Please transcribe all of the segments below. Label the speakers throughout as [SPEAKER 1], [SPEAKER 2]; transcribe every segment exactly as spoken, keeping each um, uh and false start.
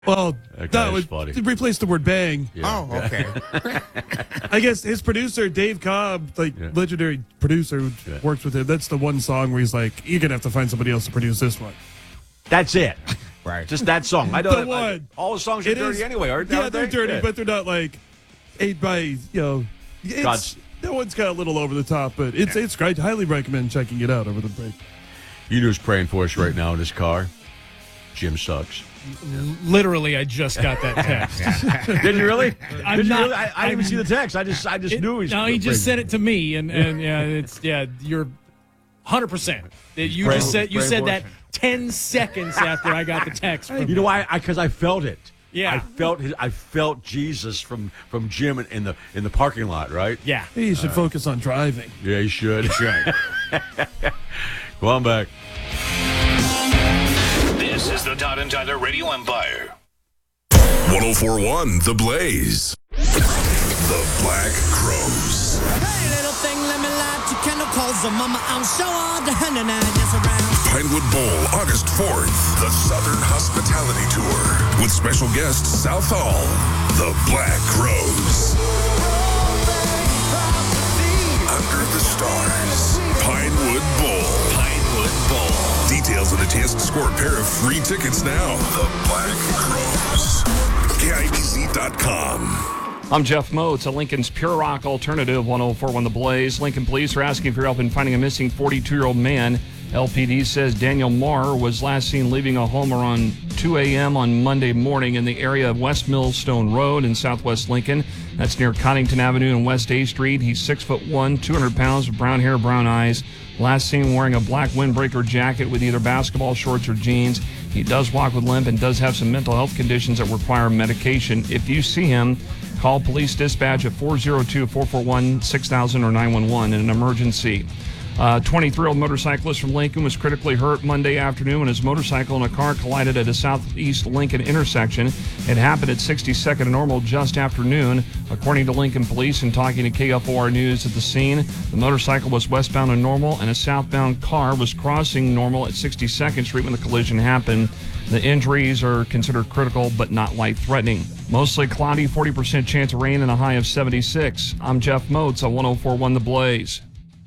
[SPEAKER 1] Well,
[SPEAKER 2] that,
[SPEAKER 1] that would funny. Replace the word bang.
[SPEAKER 3] Yeah. Oh, okay.
[SPEAKER 1] I guess his producer, Dave Cobb, like yeah. legendary producer who yeah. works with him, that's the one song where he's like, you're going to have to find somebody else to produce this one.
[SPEAKER 2] That's it.
[SPEAKER 3] Right.
[SPEAKER 2] Just that song. I know.
[SPEAKER 1] The
[SPEAKER 2] I,
[SPEAKER 1] one.
[SPEAKER 2] All the songs are
[SPEAKER 1] it
[SPEAKER 2] dirty
[SPEAKER 1] is,
[SPEAKER 2] anyway, aren't they?
[SPEAKER 1] Yeah, they're dirty, yeah. but they're not like eight by, you know. It's,
[SPEAKER 2] God's.
[SPEAKER 1] That one's got a little over the top, but it's yeah. it's great. I highly recommend checking it out over the break.
[SPEAKER 2] You know who's praying for us right now in his car? Jim Suggs.
[SPEAKER 4] Literally, I just got that text.
[SPEAKER 2] Did you really?
[SPEAKER 4] I'm
[SPEAKER 2] Did you
[SPEAKER 4] not,
[SPEAKER 2] really? I, I didn't even see the text. I just, I just
[SPEAKER 4] it,
[SPEAKER 2] knew he was.
[SPEAKER 4] No, he just sent it to me, and, and yeah, it's yeah, you're one hundred percent. You
[SPEAKER 2] praying,
[SPEAKER 4] just said you said that ten seconds after I got the text. From
[SPEAKER 2] you know why? Because I, I felt it.
[SPEAKER 4] Yeah,
[SPEAKER 2] I felt his, I felt Jesus from, from Jim in the in the parking lot. Right?
[SPEAKER 4] Yeah.
[SPEAKER 1] You should uh, focus on driving.
[SPEAKER 2] Yeah, you should. You should. Come on back.
[SPEAKER 5] This is the Todd and Tyler Radio Empire.
[SPEAKER 6] one oh four point one The Blaze. The Black Crowes.
[SPEAKER 7] Hey, little thing, let me light your candle, cause the mama, I'm sure all the henna is around.
[SPEAKER 6] Pinewood Bowl, August fourth. The Southern Hospitality Tour. With special guest, South Hall. The Black Crowes. Under the Stars. Pinewood Bowl. Pinewood Bowl. Details and a chance to score a pair of free tickets now. The Black Crowes. K I B Z dot com.
[SPEAKER 8] I'm Jeff Moats, a Lincoln's Pure Rock alternative, one oh four point one The Blaze. Lincoln police are asking for your help in finding a missing forty-two-year-old man. L P D says Daniel Marr was last seen leaving a home around two a.m. on Monday morning in the area of West Millstone Road in southwest Lincoln. That's near Connington Avenue and West A Street. He's six foot one, two hundred pounds, with brown hair, brown eyes. Last seen wearing a black windbreaker jacket with either basketball shorts or jeans. He does walk with limp and does have some mental health conditions that require medication. If you see him, call police dispatch at four oh two, four four one, six thousand or nine one one in an emergency. Uh, twenty-three-year-old motorcyclist from Lincoln was critically hurt Monday afternoon when his motorcycle and a car collided at a southeast Lincoln intersection. It happened at sixty-second and Normal just after noon. According to Lincoln Police and talking to K F O R News at the scene, the motorcycle was westbound and Normal and a southbound car was crossing Normal at sixty-second Street when the collision happened. The injuries are considered critical but not life-threatening. Mostly cloudy, forty percent chance of rain and a high of seventy-six. I'm Jeff Moats on one oh four point one The Blaze.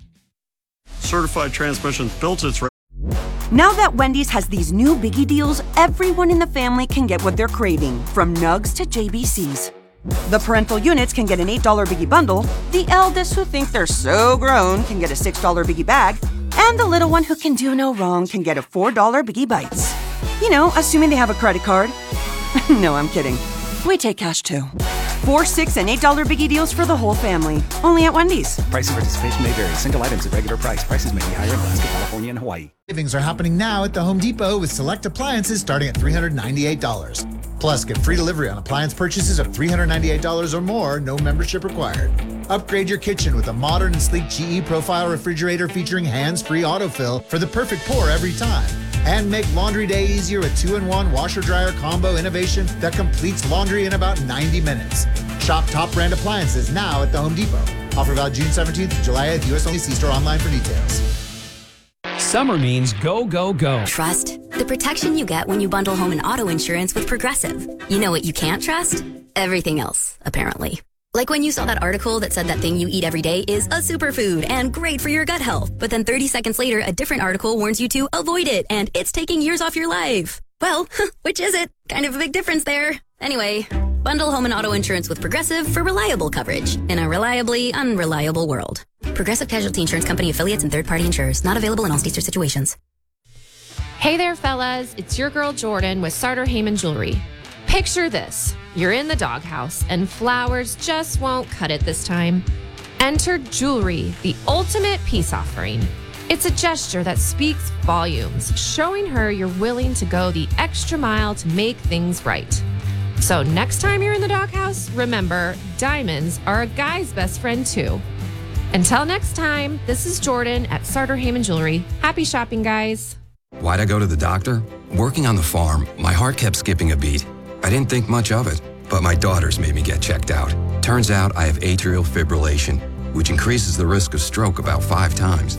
[SPEAKER 9] Certified Transmission built its...
[SPEAKER 10] Now that Wendy's has these new biggie deals, everyone in the family can get what they're craving, from Nugs to J B Cs. The parental units can get an eight dollar biggie bundle, the eldest who think they're so grown can get a six dollar biggie bag, and the little one who can do no wrong can get a four dollar biggie bites. You know, assuming they have a credit card. No, I'm kidding. We take cash too. Four, six, and eight dollar biggie deals for the whole family. Only at Wendy's.
[SPEAKER 11] Price and participation may vary. Single items at regular price. Prices may be higher in Alaska, California, and Hawaii.
[SPEAKER 12] Savings are happening now at the Home Depot with select appliances starting at three hundred ninety-eight dollars. Plus, get free delivery on appliance purchases of three hundred ninety-eight dollars or more, no membership required. Upgrade your kitchen with a modern and sleek G E Profile refrigerator featuring hands-free autofill for the perfect pour every time. And make laundry day easier with two in one washer-dryer combo innovation that completes laundry in about ninety minutes. Shop top brand appliances now at the Home Depot. Offer valid June seventeenth to July eighth. U S only. See store online for details.
[SPEAKER 13] Summer means go, go, go.
[SPEAKER 14] Trust. The protection you get when you bundle home and auto insurance with Progressive. You know what you can't trust? Everything else, apparently. Like when you saw that article that said that thing you eat every day is a superfood and great for your gut health. But then thirty seconds later, a different article warns you to avoid it and it's taking years off your life. Well, which is it? Kind of a big difference there. Anyway, bundle home and auto insurance with Progressive for reliable coverage in a reliably unreliable world. Progressive Casualty Insurance Company affiliates and third-party insurers. Not available in all states or situations.
[SPEAKER 15] Hey there, fellas. It's your girl Jordan with Sartor Heyman Jewelry. Picture this. You're in the doghouse, and flowers just won't cut it this time. Enter jewelry, the ultimate peace offering. It's a gesture that speaks volumes, showing her you're willing to go the extra mile to make things right. So next time you're in the doghouse, remember, diamonds are a guy's best friend too. Until next time, this is Jordan at Sartor Heyman Jewelry. Happy shopping, guys.
[SPEAKER 16] Why'd I go to the doctor? Working on the farm, my heart kept skipping a beat. I didn't think much of it, but my daughters made me get checked out. Turns out I have atrial fibrillation, which increases the risk of stroke about five times.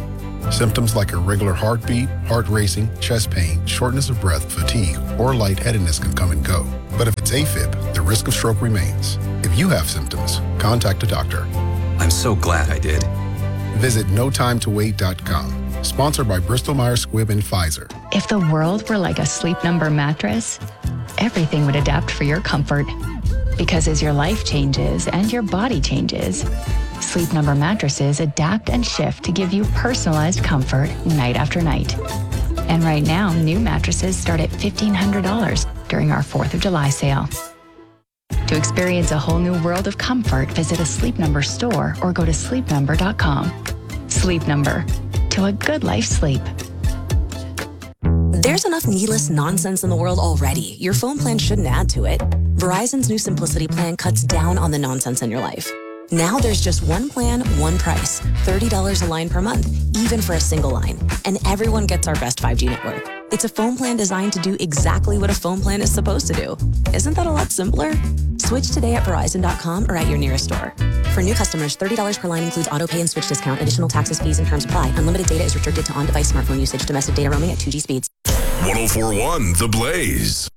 [SPEAKER 3] Symptoms like irregular heartbeat, heart racing, chest pain, shortness of breath, fatigue, or lightheadedness can come and go. But if it's AFib, the risk of stroke remains. If you have symptoms, contact a doctor.
[SPEAKER 16] I'm so glad I did.
[SPEAKER 3] Visit no time to wait dot com. Sponsored by Bristol Myers Squibb and Pfizer.
[SPEAKER 17] If the world were like a Sleep Number mattress, everything would adapt for your comfort. Because as your life changes and your body changes, Sleep Number mattresses adapt and shift to give you personalized comfort night after night. And right now, new mattresses start at fifteen hundred dollars during our fourth of July sale. To experience a whole new world of comfort, visit a Sleep Number store or go to sleep number dot com. Sleep Number. To a good life sleep.
[SPEAKER 18] There's enough needless nonsense in the world already. Your phone plan shouldn't add to it. Verizon's new Simplicity plan cuts down on the nonsense in your life. Now there's just one plan, one price. thirty dollars a line per month, even for a single line. And everyone gets our best five G network. It's a phone plan designed to do exactly what a phone plan is supposed to do. Isn't that a lot simpler? Switch today at Verizon dot com or at your nearest store. For new customers, thirty dollars per line includes auto pay and switch discount. Additional taxes, fees, and terms apply. Unlimited data is restricted to on-device smartphone usage. Domestic data roaming at two G speeds.
[SPEAKER 6] one oh four point one The Blaze.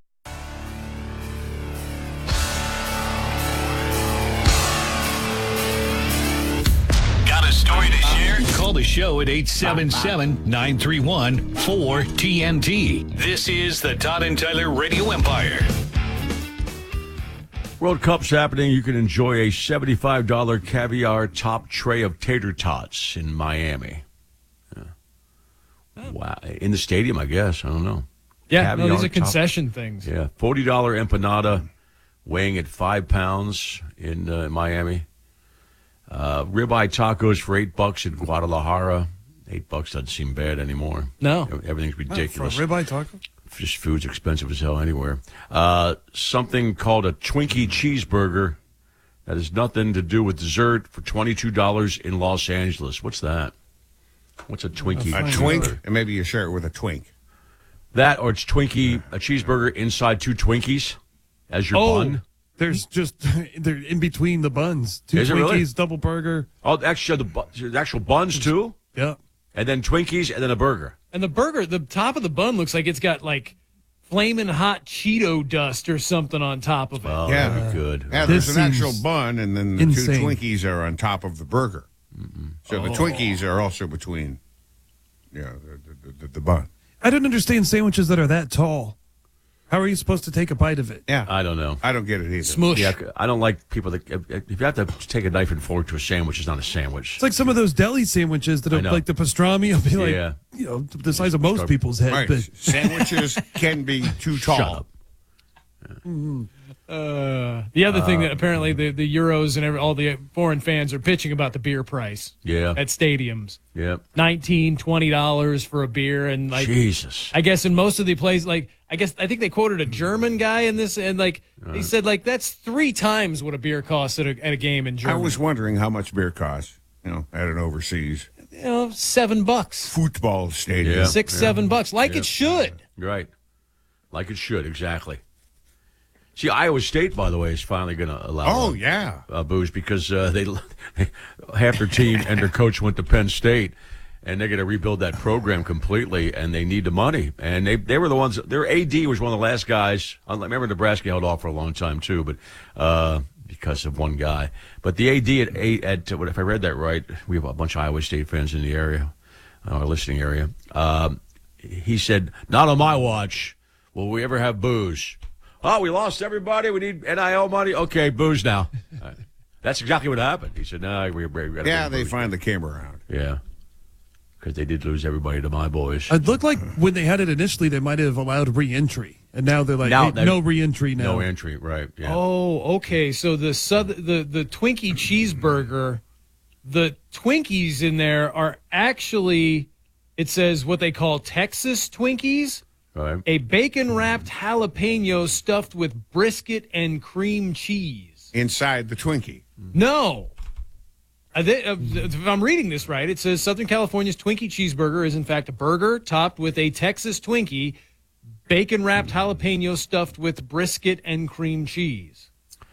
[SPEAKER 5] Got a story to share? Call the show at eight seven seven, nine three one, four T N T. This is the Todd and Tyler Radio Empire.
[SPEAKER 2] World Cup's happening. You can enjoy a seventy-five dollars caviar top tray of tater tots in Miami. Yeah. Wow. In the stadium, I guess. I don't know.
[SPEAKER 4] Yeah,
[SPEAKER 2] Caviar
[SPEAKER 4] no, these are
[SPEAKER 2] top-
[SPEAKER 4] concession things.
[SPEAKER 2] Yeah. forty dollars empanada weighing at five pounds in uh, Miami. Uh, ribeye tacos for eight bucks in Guadalajara. Eight bucks doesn't seem bad anymore.
[SPEAKER 4] No.
[SPEAKER 2] Everything's ridiculous.
[SPEAKER 1] For a ribeye taco?
[SPEAKER 2] Just food's expensive as hell anywhere. Uh, something called a Twinkie cheeseburger that has nothing to do with dessert for twenty-two dollars in Los Angeles. What's that? What's a Twinkie?
[SPEAKER 19] A twink, and maybe you share it with a twink.
[SPEAKER 2] That, or it's Twinkie, a cheeseburger inside two Twinkies as your
[SPEAKER 1] Oh,
[SPEAKER 2] bun.
[SPEAKER 1] There's just, they're in between the buns. Two
[SPEAKER 2] Is it
[SPEAKER 1] Twinkies,
[SPEAKER 2] really?
[SPEAKER 1] double burger.
[SPEAKER 2] Oh, actually, the, bu- the actual buns too?
[SPEAKER 1] Yeah.
[SPEAKER 2] And then Twinkies, and then a burger.
[SPEAKER 4] And the burger, the top of the bun looks like it's got like flaming hot Cheeto dust or something on top of it.
[SPEAKER 2] Oh,
[SPEAKER 19] Yeah.
[SPEAKER 2] that'd be good.
[SPEAKER 19] Yeah,
[SPEAKER 1] This
[SPEAKER 19] there's an actual
[SPEAKER 1] seems
[SPEAKER 19] bun, and then the
[SPEAKER 1] insane.
[SPEAKER 19] two Twinkies are on top of the burger. So the
[SPEAKER 1] Oh.
[SPEAKER 19] Twinkies are also between, yeah, the, the, the, the bun.
[SPEAKER 1] I don't understand sandwiches that are that tall. How are you supposed to take a bite of it?
[SPEAKER 19] Yeah,
[SPEAKER 2] I don't know.
[SPEAKER 19] I don't get it either.
[SPEAKER 4] Smush.
[SPEAKER 2] Yeah, I don't like people that, if you have to take a knife and fork to a sandwich, it's not a sandwich.
[SPEAKER 1] It's like some of those deli sandwiches that
[SPEAKER 2] I
[SPEAKER 1] are
[SPEAKER 2] know.
[SPEAKER 1] like the pastrami. I'll be like,
[SPEAKER 2] Yeah.
[SPEAKER 1] you know, the size of most people's head.
[SPEAKER 19] Right.
[SPEAKER 1] But
[SPEAKER 19] Sandwiches can be too tall.
[SPEAKER 2] Shut up.
[SPEAKER 4] Uh, the other thing that apparently the, the Euros and every, all the foreign fans are pitching about the beer price
[SPEAKER 2] Yeah.
[SPEAKER 4] at stadiums.
[SPEAKER 2] Yeah.
[SPEAKER 4] nineteen dollars, twenty dollars for a beer. And like,
[SPEAKER 2] Jesus.
[SPEAKER 4] I guess in most of the places, like, I guess, I think they quoted a German guy in this, and like, he said, like, that's three times what a beer costs at a, at a game in
[SPEAKER 19] I
[SPEAKER 4] Germany.
[SPEAKER 19] was wondering how much beer costs, you know, at an overseas
[SPEAKER 4] you know, seven bucks,
[SPEAKER 19] football stadium.
[SPEAKER 2] Yeah.
[SPEAKER 4] six, seven bucks, like
[SPEAKER 2] Yeah.
[SPEAKER 4] it should.
[SPEAKER 2] Right. Like it should, exactly. See, Iowa State, by the way, is finally going to allow
[SPEAKER 19] Oh,
[SPEAKER 2] uh,
[SPEAKER 19] yeah.
[SPEAKER 2] uh, booze because uh, they half their team and their coach went to Penn State, and they're going to rebuild that program completely, and they need the money. And they they were the ones. Their A D was one of the last guys. I remember Nebraska held off for a long time too, but uh, because of one guy. But the A D at eight at if I read that right, we have a bunch of Iowa State fans in the area, our listening area. Um, he said, "Not on my watch will we ever have booze." Oh, we lost everybody. We need N I L money. Okay, booze now. Uh, That's exactly what happened. He said, "No, we, we got to."
[SPEAKER 19] Yeah, they finally came around.
[SPEAKER 2] Yeah, because they did lose everybody to my boys.
[SPEAKER 1] it looked like when they had it initially, they might have allowed re-entry, and now they're like,
[SPEAKER 2] Now
[SPEAKER 1] hey,
[SPEAKER 2] they're-
[SPEAKER 1] no re-entry now.
[SPEAKER 2] No entry, right? Yeah.
[SPEAKER 4] Oh, okay. So the south, the the Twinkie cheeseburger, the Twinkies in there are actually, it says what they call Texas Twinkies.
[SPEAKER 2] Right.
[SPEAKER 4] A bacon-wrapped jalapeno stuffed with brisket and cream cheese.
[SPEAKER 19] Inside the Twinkie.
[SPEAKER 4] No. I thi- uh, If I'm reading this right, it says Southern California's Twinkie cheeseburger is, in fact, a burger topped with a Texas Twinkie, bacon-wrapped jalapeno stuffed with brisket and cream cheese.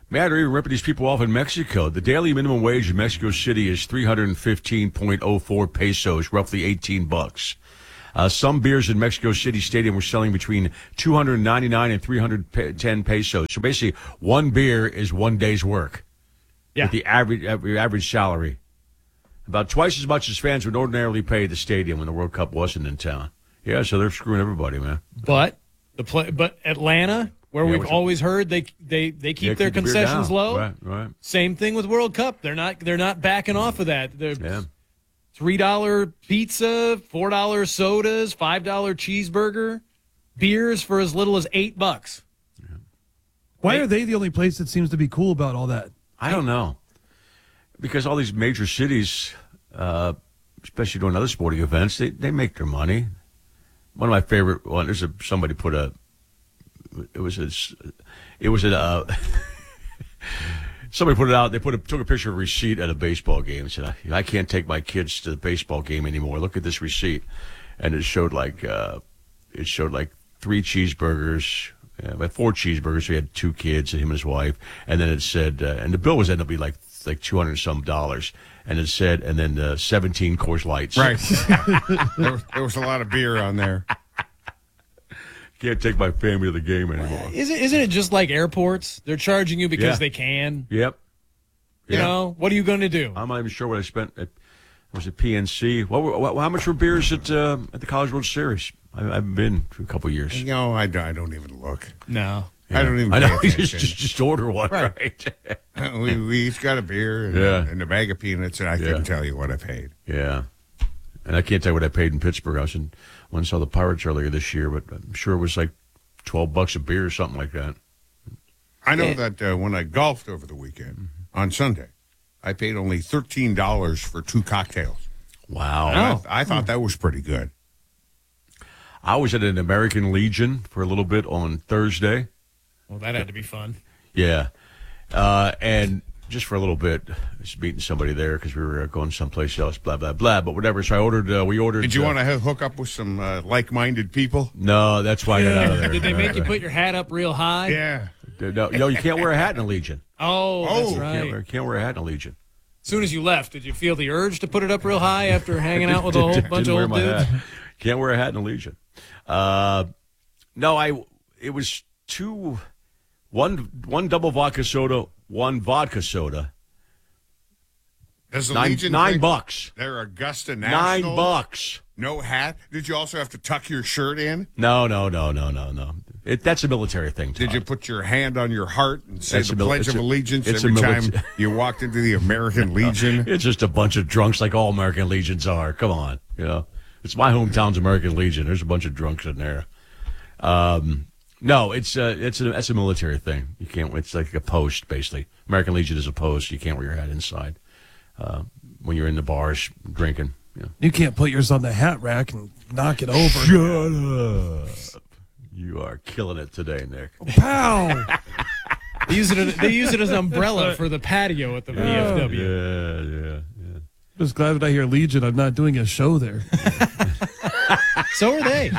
[SPEAKER 2] Man, they're even ripping these people off in Mexico. The daily minimum wage in Mexico City is three hundred fifteen point oh four pesos, roughly eighteen bucks. Uh, some beers in Mexico City Stadium were selling between two hundred ninety-nine and three hundred ten pesos. So basically, one beer is one day's work.
[SPEAKER 4] Yeah.
[SPEAKER 2] With the average average salary. About twice as much as fans would ordinarily pay at the stadium when the World Cup wasn't in town. Yeah, so they're screwing everybody, man.
[SPEAKER 4] But the play, but Atlanta, where
[SPEAKER 2] Yeah,
[SPEAKER 4] we've
[SPEAKER 2] what's
[SPEAKER 4] always heard they they they keep
[SPEAKER 2] Yeah,
[SPEAKER 4] their
[SPEAKER 2] keep the beer
[SPEAKER 4] concessions
[SPEAKER 2] down.
[SPEAKER 4] low.
[SPEAKER 2] Right, right.
[SPEAKER 4] Same thing with World Cup. They're not they're not backing off of that. They're
[SPEAKER 2] Yeah.
[SPEAKER 4] three dollar pizza, four dollar sodas, five dollar cheeseburger, beers for as little as eight bucks.
[SPEAKER 1] Why are they the only place that seems to be cool about all that?
[SPEAKER 2] I don't know. Because all these major cities, uh, especially doing other sporting events, they, they make their money. One of my favorite one, there's a, somebody put a, it was a, it was a, uh, somebody put it out, they put a, took a picture of a receipt at a baseball game and said, I, I can't take my kids to the baseball game anymore. Look at this receipt. And it showed like, uh, it showed like three cheeseburgers, uh, four cheeseburgers. So he had two kids, him and his wife. And then it said, uh, and the bill was ended up being like, like two hundred some dollars. And it said, and then uh, seventeen Coors Lights.
[SPEAKER 19] Right. there, was, there was a lot of beer on there.
[SPEAKER 2] Can't take my family to the game anymore.
[SPEAKER 4] Isn't isn't it just like airports? They're charging you because
[SPEAKER 2] Yeah.
[SPEAKER 4] they can.
[SPEAKER 2] Yep.
[SPEAKER 4] You
[SPEAKER 2] Yeah.
[SPEAKER 4] know, what are you going to do?
[SPEAKER 2] I'm not even sure what I spent at, was it P N C? What, were, what how much were beers at uh, at the College World Series? I, I haven't been for a couple of years.
[SPEAKER 19] You know, I, don't- I don't even look.
[SPEAKER 4] No.
[SPEAKER 19] I don't even
[SPEAKER 2] I know.
[SPEAKER 19] pay
[SPEAKER 2] just,
[SPEAKER 19] attention.
[SPEAKER 2] just just order one, right?
[SPEAKER 19] right? we, we each got a beer and,
[SPEAKER 2] Yeah.
[SPEAKER 19] and a bag of peanuts, and I
[SPEAKER 2] Yeah.
[SPEAKER 19] couldn't tell you what I paid.
[SPEAKER 2] Yeah. And I can't tell you what I paid in Pittsburgh. I was in, when I saw the Pirates earlier this year, but I'm sure it was like twelve bucks a beer or something like that.
[SPEAKER 19] I know
[SPEAKER 2] Yeah.
[SPEAKER 19] that uh, when I golfed over the weekend on Sunday, I paid only thirteen dollars for two cocktails.
[SPEAKER 2] Wow.
[SPEAKER 19] And I, I thought that was pretty good.
[SPEAKER 2] I was at an American Legion for a little bit on Thursday.
[SPEAKER 4] Well, that had to be fun.
[SPEAKER 2] Yeah. Uh, and just for a little bit, I was meeting somebody there because we were going someplace else, blah, blah, blah. But whatever. So I ordered, uh, we ordered.
[SPEAKER 19] Did you
[SPEAKER 2] uh,
[SPEAKER 19] want to hook up with some uh, like-minded people?
[SPEAKER 2] No, that's why I got out of there.
[SPEAKER 4] Did they make you put your hat up real high?
[SPEAKER 19] Yeah.
[SPEAKER 2] No, no, you can't wear a hat in a Legion.
[SPEAKER 4] Oh, that's
[SPEAKER 2] You
[SPEAKER 4] right.
[SPEAKER 2] Can't wear, can't wear a hat in a Legion.
[SPEAKER 4] As soon as you left, did you feel the urge to put it up real high after hanging out with a whole
[SPEAKER 2] Didn't
[SPEAKER 4] bunch of
[SPEAKER 2] wear
[SPEAKER 4] old
[SPEAKER 2] my
[SPEAKER 4] dudes?
[SPEAKER 2] hat. Can't wear a hat in a Legion. Uh, no, I. It was two, one, one double vodka soda, one vodka soda.
[SPEAKER 19] Does the
[SPEAKER 2] Nine-
[SPEAKER 19] Legion
[SPEAKER 2] nine
[SPEAKER 19] think
[SPEAKER 2] bucks.
[SPEAKER 19] They're Augusta
[SPEAKER 2] Nine
[SPEAKER 19] National.
[SPEAKER 2] bucks.
[SPEAKER 19] No hat. Did you also have to tuck your shirt in?
[SPEAKER 2] No, no, no, no, no, no. It, that's a military thing.
[SPEAKER 19] Did you put your hand on your heart and say
[SPEAKER 2] That's
[SPEAKER 19] the
[SPEAKER 2] a mil-
[SPEAKER 19] Pledge
[SPEAKER 2] it's
[SPEAKER 19] of
[SPEAKER 2] a-
[SPEAKER 19] Allegiance
[SPEAKER 2] it's a
[SPEAKER 19] every
[SPEAKER 2] milita-
[SPEAKER 19] time you walked into the American Legion?
[SPEAKER 2] It's just a bunch of drunks like all American Legions are. Come on, you know. It's my hometown's American Legion. There's a bunch of drunks in there. Um, no, it's uh, it's a it's a military thing. You can't. It's like a post, basically. American Legion is a post. You can't wear your hat inside uh, when you're in the bars drinking. You know.
[SPEAKER 1] You can't put yours on the hat rack and knock it over.
[SPEAKER 2] Shut up. You are killing it today, Nick.
[SPEAKER 1] Pow!
[SPEAKER 4] They use it. They use it as an umbrella for the patio at the V F W.
[SPEAKER 2] Yeah, yeah, yeah.
[SPEAKER 1] Just glad that I hear Legion. I'm not doing a show there.
[SPEAKER 4] So are they.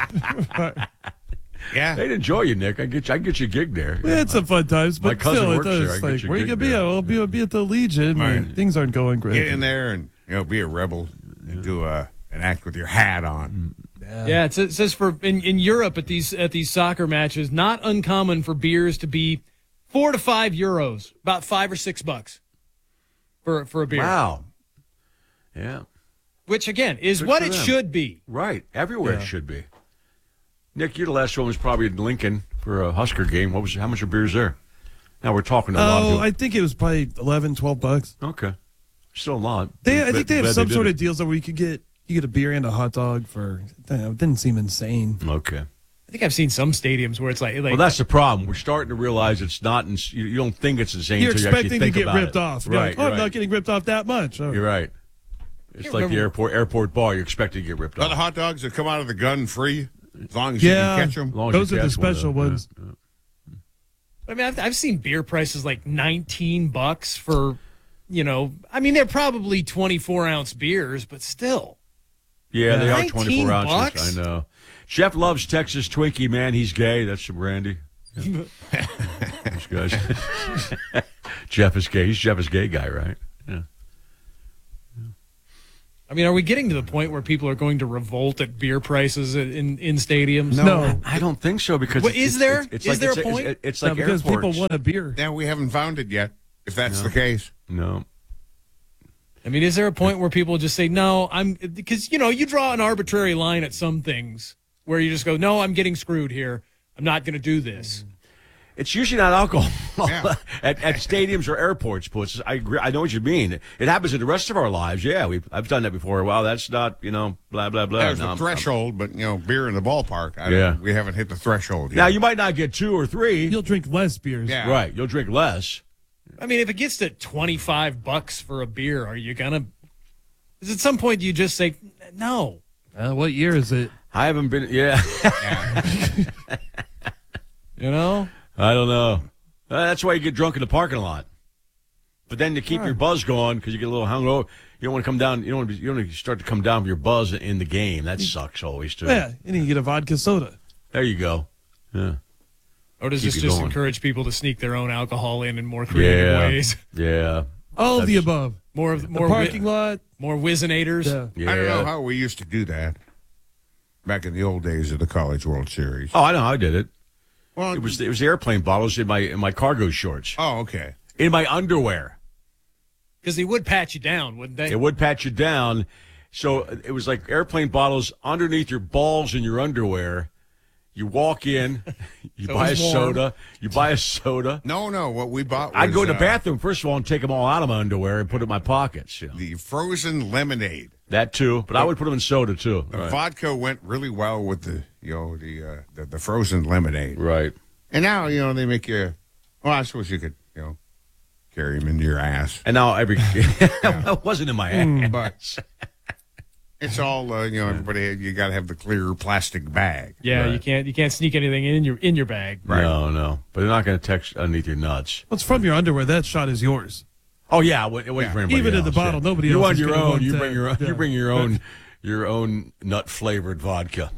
[SPEAKER 19] Yeah,
[SPEAKER 2] they'd enjoy you, Nick. I get you, I get you a gig there.
[SPEAKER 1] Yeah, it's some fun times,
[SPEAKER 2] My
[SPEAKER 1] but
[SPEAKER 2] cousin
[SPEAKER 1] still, it
[SPEAKER 2] works there. I
[SPEAKER 1] does.
[SPEAKER 2] get
[SPEAKER 1] Like,
[SPEAKER 2] you a
[SPEAKER 1] where you
[SPEAKER 2] gig
[SPEAKER 1] gonna be?
[SPEAKER 2] there.
[SPEAKER 1] At? I'll be, I'll be at the Legion.
[SPEAKER 19] Right.
[SPEAKER 1] and Things aren't going great.
[SPEAKER 19] Get in there and you know be a rebel and do a, an act with your hat on.
[SPEAKER 4] Yeah, it says, it says for in, in Europe at these at these soccer matches, not uncommon for beers to be four to five euros, about five or six bucks for for a beer.
[SPEAKER 2] Wow. Yeah.
[SPEAKER 4] Which again is
[SPEAKER 2] Good
[SPEAKER 4] what
[SPEAKER 2] for
[SPEAKER 4] it
[SPEAKER 2] them.
[SPEAKER 4] should be.
[SPEAKER 2] Right. Everywhere
[SPEAKER 1] Yeah.
[SPEAKER 2] it should be. Nick, you're the last one was probably in Lincoln for a Husker game. What was how much are beers there? Now we're talking to a lot of
[SPEAKER 1] Oh,
[SPEAKER 2] people.
[SPEAKER 1] I think it was probably eleven, twelve bucks.
[SPEAKER 2] Okay. Still a lot.
[SPEAKER 1] They, I
[SPEAKER 2] Bet-
[SPEAKER 1] think they have
[SPEAKER 2] bet
[SPEAKER 1] some
[SPEAKER 2] did
[SPEAKER 1] sort
[SPEAKER 2] it.
[SPEAKER 1] of deals where you could get you get a beer and a hot dog for. I don't know, it didn't seem insane.
[SPEAKER 2] Okay.
[SPEAKER 4] I think I've seen some stadiums where it's like, like
[SPEAKER 2] Well, that's the problem. We're starting to realize it's not. Ins- you, you don't think it's insane.
[SPEAKER 1] You're
[SPEAKER 2] until you
[SPEAKER 1] expecting
[SPEAKER 2] actually
[SPEAKER 1] to
[SPEAKER 2] think
[SPEAKER 1] get
[SPEAKER 2] about
[SPEAKER 1] ripped
[SPEAKER 2] it.
[SPEAKER 1] off. You're
[SPEAKER 2] Right.
[SPEAKER 1] like, oh,
[SPEAKER 2] right.
[SPEAKER 1] I'm not getting ripped off that much. Oh.
[SPEAKER 2] You're right. It's
[SPEAKER 4] can't
[SPEAKER 2] like the
[SPEAKER 4] remember-
[SPEAKER 2] airport airport bar. You're expecting to get ripped
[SPEAKER 19] Are
[SPEAKER 2] off.
[SPEAKER 19] the hot dogs that come out of the gun free as long as
[SPEAKER 1] Yeah.
[SPEAKER 19] you can catch them?
[SPEAKER 2] As long as
[SPEAKER 1] Those
[SPEAKER 2] you
[SPEAKER 1] are the
[SPEAKER 2] catch one,
[SPEAKER 1] special
[SPEAKER 2] though. Yeah,
[SPEAKER 1] ones.
[SPEAKER 2] yeah.
[SPEAKER 4] I mean, I've, I've seen beer prices like nineteen bucks for, you know, I mean, they're probably twenty-four ounce beers, but still.
[SPEAKER 2] Yeah, they are
[SPEAKER 4] nineteen
[SPEAKER 2] twenty-four ounces.
[SPEAKER 4] bucks?
[SPEAKER 2] I know. Jeff loves Texas Twinkie, man. He's gay. That's some brandy. Yeah. These guys. Jeff is gay. He's Jeff is gay guy, right? Yeah.
[SPEAKER 4] I mean, are we getting to the point where people are going to revolt at beer prices in in stadiums?
[SPEAKER 1] No, no.
[SPEAKER 2] I don't think so because
[SPEAKER 4] Well,
[SPEAKER 2] it's,
[SPEAKER 4] is there?
[SPEAKER 2] It's, it's
[SPEAKER 4] Is
[SPEAKER 2] like,
[SPEAKER 4] there
[SPEAKER 2] it's,
[SPEAKER 4] a point?
[SPEAKER 2] It's, it's
[SPEAKER 1] No,
[SPEAKER 2] like
[SPEAKER 1] because
[SPEAKER 2] airports.
[SPEAKER 1] people want a beer.
[SPEAKER 19] Yeah, we haven't found it yet. If that's
[SPEAKER 2] No.
[SPEAKER 19] the case,
[SPEAKER 2] No.
[SPEAKER 4] I mean, is there a point where people just say, no, I'm, because, you know, you draw an arbitrary line at some things where you just go, no, I'm getting screwed here. I'm not going to do this.
[SPEAKER 2] It's usually not alcohol
[SPEAKER 19] Yeah.
[SPEAKER 2] at, at stadiums or airports. Puts I agree. I know what you mean. It happens in the rest of our lives. Yeah, we I've done that before. Well, that's not you know blah blah blah.
[SPEAKER 19] there's
[SPEAKER 2] No,
[SPEAKER 19] the
[SPEAKER 2] I'm-
[SPEAKER 19] threshold, but you know, beer in the ballpark. I
[SPEAKER 2] Yeah.
[SPEAKER 19] don't, we haven't hit the threshold yet.
[SPEAKER 2] Now you might not get two or three.
[SPEAKER 1] You'll drink less beers.
[SPEAKER 19] Yeah.
[SPEAKER 2] Right. You'll drink less.
[SPEAKER 4] I mean, if it gets to twenty-five bucks for a beer, are you going to, is at some point you just say, no.
[SPEAKER 1] Uh, what year is it?
[SPEAKER 2] I haven't been. Yeah.
[SPEAKER 4] You know?
[SPEAKER 2] I don't know. Uh, that's why you get drunk in the parking lot. But then to keep your buzz going, because you get a little hungover, you don't want to come down. You don't want to. Be, you don't want to start to come down with your buzz in the game. That sucks always too.
[SPEAKER 1] Yeah, and you get a vodka soda.
[SPEAKER 2] There you go. Yeah.
[SPEAKER 4] Or does
[SPEAKER 2] Keep
[SPEAKER 4] this
[SPEAKER 2] you
[SPEAKER 4] just
[SPEAKER 2] going.
[SPEAKER 4] encourage people to sneak their own alcohol in in more creative
[SPEAKER 2] Yeah.
[SPEAKER 4] ways?
[SPEAKER 2] Yeah.
[SPEAKER 1] All of the
[SPEAKER 2] That's-
[SPEAKER 1] above.
[SPEAKER 4] More of
[SPEAKER 1] The
[SPEAKER 4] more
[SPEAKER 1] parking
[SPEAKER 4] wi-
[SPEAKER 1] lot.
[SPEAKER 4] more Wizenators.
[SPEAKER 1] Yeah.
[SPEAKER 2] Yeah.
[SPEAKER 19] I don't know how we used to do that back in the old days of the College World Series.
[SPEAKER 2] Oh, I know how I did it.
[SPEAKER 19] Well,
[SPEAKER 2] It was it was the airplane bottles in my in my cargo shorts,
[SPEAKER 19] oh, okay.
[SPEAKER 2] in my underwear.
[SPEAKER 4] Because they would pat you down, wouldn't they?
[SPEAKER 2] It would pat you down. So it was like airplane bottles underneath your balls in your underwear. You walk in, you
[SPEAKER 4] So
[SPEAKER 2] buy a
[SPEAKER 4] it's warm.
[SPEAKER 2] soda, you buy a soda.
[SPEAKER 19] No, no. What we bought was
[SPEAKER 2] I'd go to the
[SPEAKER 19] uh,
[SPEAKER 2] bathroom first of all and take them all out of my underwear and put it in my pockets. You know.
[SPEAKER 19] the frozen lemonade.
[SPEAKER 2] That too, but I would put them in soda too.
[SPEAKER 19] The
[SPEAKER 2] Right.
[SPEAKER 19] vodka went really well with the you know the uh, the, the frozen lemonade.
[SPEAKER 2] Right.
[SPEAKER 19] And now you know they make you. Well, I suppose you could you know carry them into your ass,
[SPEAKER 2] And now every it wasn't in my ass.
[SPEAKER 19] but it's all uh, you know. Everybody, you got to have the clear plastic bag.
[SPEAKER 4] Yeah,
[SPEAKER 2] Right.
[SPEAKER 4] you can't you can't sneak anything in your in your bag.
[SPEAKER 2] No, no, but they're not going to text underneath your nuts.
[SPEAKER 1] What's from your underwear? That shot is yours.
[SPEAKER 2] Oh yeah, wait, wait
[SPEAKER 19] Yeah.
[SPEAKER 2] for anybody
[SPEAKER 1] Even in
[SPEAKER 2] else,
[SPEAKER 1] the bottle,
[SPEAKER 2] yeah.
[SPEAKER 1] nobody
[SPEAKER 2] you
[SPEAKER 1] else
[SPEAKER 2] on
[SPEAKER 1] is
[SPEAKER 2] your
[SPEAKER 1] gonna
[SPEAKER 2] own.
[SPEAKER 1] want
[SPEAKER 2] You
[SPEAKER 1] that.
[SPEAKER 2] bring your own.
[SPEAKER 1] Yeah.
[SPEAKER 2] You bring your own. Your own nut flavored vodka.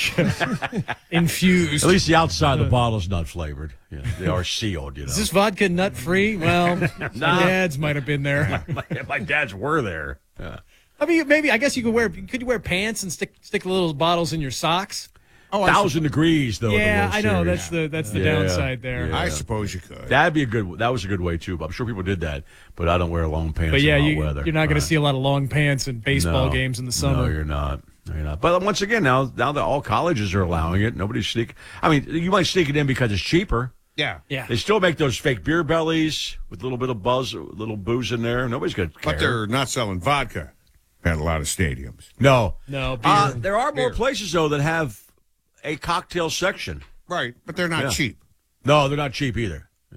[SPEAKER 4] Infused.
[SPEAKER 2] At least the outside of the bottle's nut flavored. Yeah, they are sealed. You know.
[SPEAKER 4] Is this vodka nut free? Well, my dad's might have been there.
[SPEAKER 2] my, my dad's were there. Yeah.
[SPEAKER 4] I mean, maybe I guess you could wear. Could you wear pants and stick stick the little bottles in your socks?
[SPEAKER 19] Oh, I
[SPEAKER 2] Thousand degrees though. in the
[SPEAKER 4] Yeah,
[SPEAKER 2] World
[SPEAKER 4] I know.
[SPEAKER 2] Series.
[SPEAKER 4] That's the that's the
[SPEAKER 2] Yeah.
[SPEAKER 4] downside there.
[SPEAKER 2] Yeah.
[SPEAKER 19] I suppose you could.
[SPEAKER 2] That'd be a good. That was a good way too. I'm sure people did that, but I don't wear long pants.
[SPEAKER 4] But yeah,
[SPEAKER 2] in hot
[SPEAKER 4] you,
[SPEAKER 2] weather.
[SPEAKER 4] you're not going
[SPEAKER 2] Right.
[SPEAKER 4] to see a lot of long pants in baseball
[SPEAKER 2] No.
[SPEAKER 4] games in the summer.
[SPEAKER 2] No, you're not. No, you're not. But once again, now now that all colleges are allowing it, nobody's sneak. I mean, you might sneak it in because it's cheaper.
[SPEAKER 19] Yeah,
[SPEAKER 4] yeah.
[SPEAKER 2] They still make those fake beer bellies with a little bit of buzz, a little booze in there. Nobody's going to care.
[SPEAKER 19] but they're not selling vodka at a lot of stadiums.
[SPEAKER 2] no,
[SPEAKER 4] No, beer.
[SPEAKER 2] Uh, there are more
[SPEAKER 19] Beer.
[SPEAKER 2] places though that have a cocktail section.
[SPEAKER 19] Right, but they're not
[SPEAKER 2] Yeah.
[SPEAKER 19] cheap.
[SPEAKER 2] No, they're not cheap either. Yeah.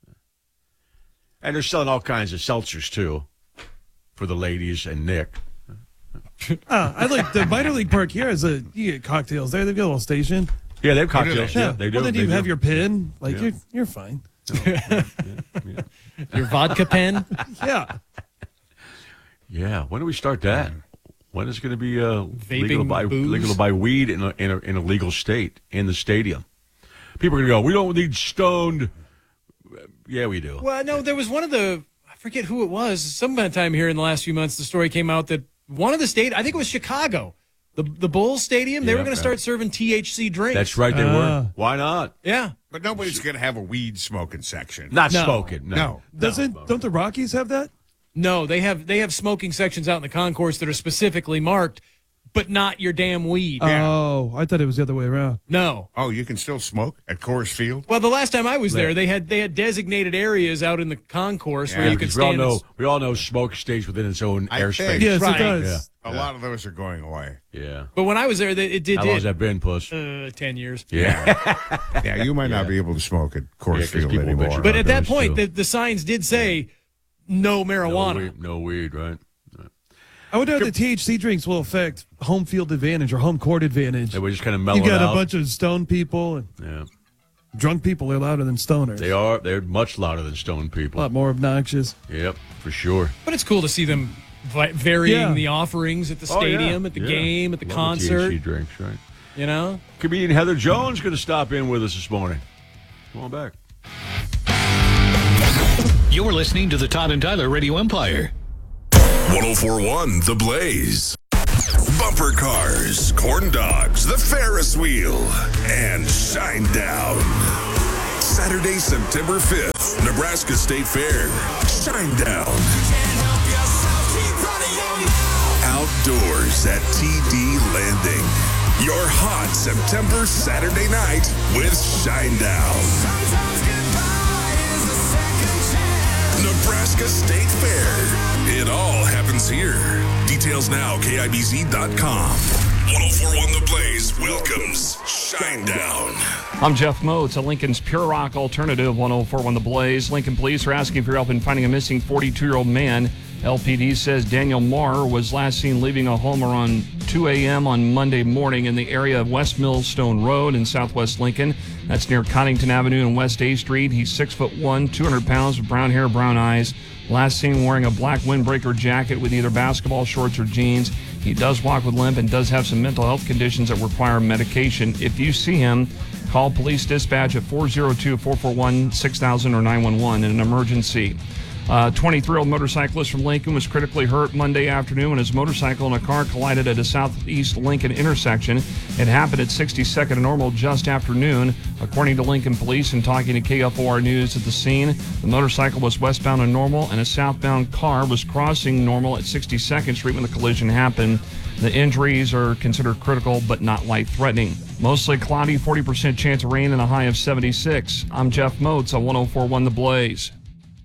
[SPEAKER 2] And they're selling all kinds of seltzers too, for the ladies and Nick.
[SPEAKER 1] Uh, I like the minor league park here has a you get cocktails there. They've got a little station.
[SPEAKER 2] Yeah, they have
[SPEAKER 19] do
[SPEAKER 2] cocktails.
[SPEAKER 19] they?
[SPEAKER 2] Yeah,
[SPEAKER 1] Yeah,
[SPEAKER 2] they do.
[SPEAKER 1] Well, then
[SPEAKER 2] they
[SPEAKER 1] you
[SPEAKER 2] do.
[SPEAKER 1] have your pin. Like
[SPEAKER 2] Yeah.
[SPEAKER 1] you're you're fine.
[SPEAKER 4] Your vodka pen.
[SPEAKER 1] Yeah.
[SPEAKER 2] Yeah, when do we start that? When is it going to be uh, legal to
[SPEAKER 4] Vaping
[SPEAKER 2] buy
[SPEAKER 4] booze?
[SPEAKER 2] legal to buy weed in a, in a in a legal state in the stadium? People are going to go. We don't need stoned. Yeah, we do.
[SPEAKER 4] Well, no, there was one of the, I forget who it was, sometime here in the last few months, the story came out that one of the state, I think it was Chicago, the the Bulls Stadium, they
[SPEAKER 2] Yeah,
[SPEAKER 4] were going to
[SPEAKER 2] yeah.
[SPEAKER 4] start serving T H C drinks.
[SPEAKER 2] That's right. They
[SPEAKER 1] Uh.
[SPEAKER 2] were. Why not?
[SPEAKER 4] Yeah.
[SPEAKER 19] But nobody's going to have a weed smoking section.
[SPEAKER 2] Not
[SPEAKER 4] No.
[SPEAKER 2] smoking. No.
[SPEAKER 19] No.
[SPEAKER 1] Doesn't don't the Rockies have that?
[SPEAKER 4] No, they have they have smoking sections out in the concourse that are specifically marked, but not your damn weed.
[SPEAKER 1] Oh, I thought it was the other way around.
[SPEAKER 4] No.
[SPEAKER 19] Oh, you can still smoke at Coors Field?
[SPEAKER 4] Well, the last time I was there,
[SPEAKER 2] Yeah.
[SPEAKER 4] they had they had designated areas out in the concourse where
[SPEAKER 19] Yeah,
[SPEAKER 4] you could
[SPEAKER 2] Because we all
[SPEAKER 4] stand.
[SPEAKER 2] know
[SPEAKER 4] and-
[SPEAKER 2] we all know smoke stays within its own
[SPEAKER 19] I
[SPEAKER 2] airspace.
[SPEAKER 19] think.
[SPEAKER 1] Yes,
[SPEAKER 4] Right.
[SPEAKER 1] it does.
[SPEAKER 19] A lot of those are going away.
[SPEAKER 2] Yeah.
[SPEAKER 4] But when I was there, they- it did.
[SPEAKER 2] How long has
[SPEAKER 4] did
[SPEAKER 2] that been, Puss?
[SPEAKER 4] uh, ten years.
[SPEAKER 2] Yeah.
[SPEAKER 19] Yeah, you might not be able to smoke at Coors
[SPEAKER 2] Yeah, 'cause
[SPEAKER 19] Field
[SPEAKER 2] people
[SPEAKER 19] anymore.
[SPEAKER 2] bitch
[SPEAKER 4] But at that
[SPEAKER 2] Those
[SPEAKER 4] point,
[SPEAKER 2] two.
[SPEAKER 4] the, the signs did say no
[SPEAKER 2] no,
[SPEAKER 4] marijuana.
[SPEAKER 2] weed, no weed, right?
[SPEAKER 1] I wonder how the T H C drinks will affect home field advantage or home court advantage.
[SPEAKER 2] They were just kind of mellow
[SPEAKER 1] You got
[SPEAKER 2] out.
[SPEAKER 1] a bunch of stoned people and
[SPEAKER 2] Yeah.
[SPEAKER 1] drunk people are louder than stoners.
[SPEAKER 2] They are. They're much louder than stone
[SPEAKER 1] a
[SPEAKER 2] people.
[SPEAKER 1] lot more obnoxious.
[SPEAKER 2] Yep, for sure.
[SPEAKER 4] But it's cool to see them vi- varying
[SPEAKER 1] Yeah.
[SPEAKER 4] the offerings at the
[SPEAKER 2] Oh, yeah.
[SPEAKER 4] stadium, at the
[SPEAKER 2] Yeah.
[SPEAKER 4] game, at the
[SPEAKER 2] Love
[SPEAKER 4] concert.
[SPEAKER 2] T H C drinks, right?
[SPEAKER 4] You know,
[SPEAKER 2] Comedian Heather Jones going to stop in with us this morning. Come on back.
[SPEAKER 5] You're listening to the Todd and Tyler Radio Empire.
[SPEAKER 6] one oh four point one The Blaze. Bumper cars, corn dogs, the Ferris wheel, and Shinedown. Saturday, September fifth, Nebraska State Fair. Shinedown. Outdoors at T D Landing. Your hot September Saturday night with Shinedown. Nebraska State Fair. It all happens here. Details now, K I B Z dot com. one oh four point one The Blaze welcomes Shinedown.
[SPEAKER 8] I'm Jeff Moats, a Lincoln's Pure Rock alternative, one oh four point one The Blaze. Lincoln police are asking for your help in finding a missing forty-two-year-old man. L P D says Daniel Marr was last seen leaving a home around two a.m. on Monday morning in the area of West Millstone Road in southwest Lincoln. That's near Connington Avenue and West A Street. He's six foot one, two hundred pounds, with brown hair, brown eyes. Last seen wearing a black windbreaker jacket with either basketball shorts or jeans. He does walk with limp and does have some mental health conditions that require medication. If you see him, call police dispatch at four oh two, four four one, six thousand or nine one one in an emergency. A twenty-three-year-old motorcyclist from Lincoln was critically hurt Monday afternoon when his motorcycle and a car collided at a southeast Lincoln intersection. It happened at sixty-second and Normal just after noon. According to Lincoln Police and talking to K F O R News at the scene, the motorcycle was westbound on Normal and a southbound car was crossing Normal at sixty-second Street when the collision happened. The injuries are considered critical but not life-threatening. Mostly cloudy, forty percent chance of rain and a high of seventy-six. I'm Jeff Moats on one oh four point one The Blaze.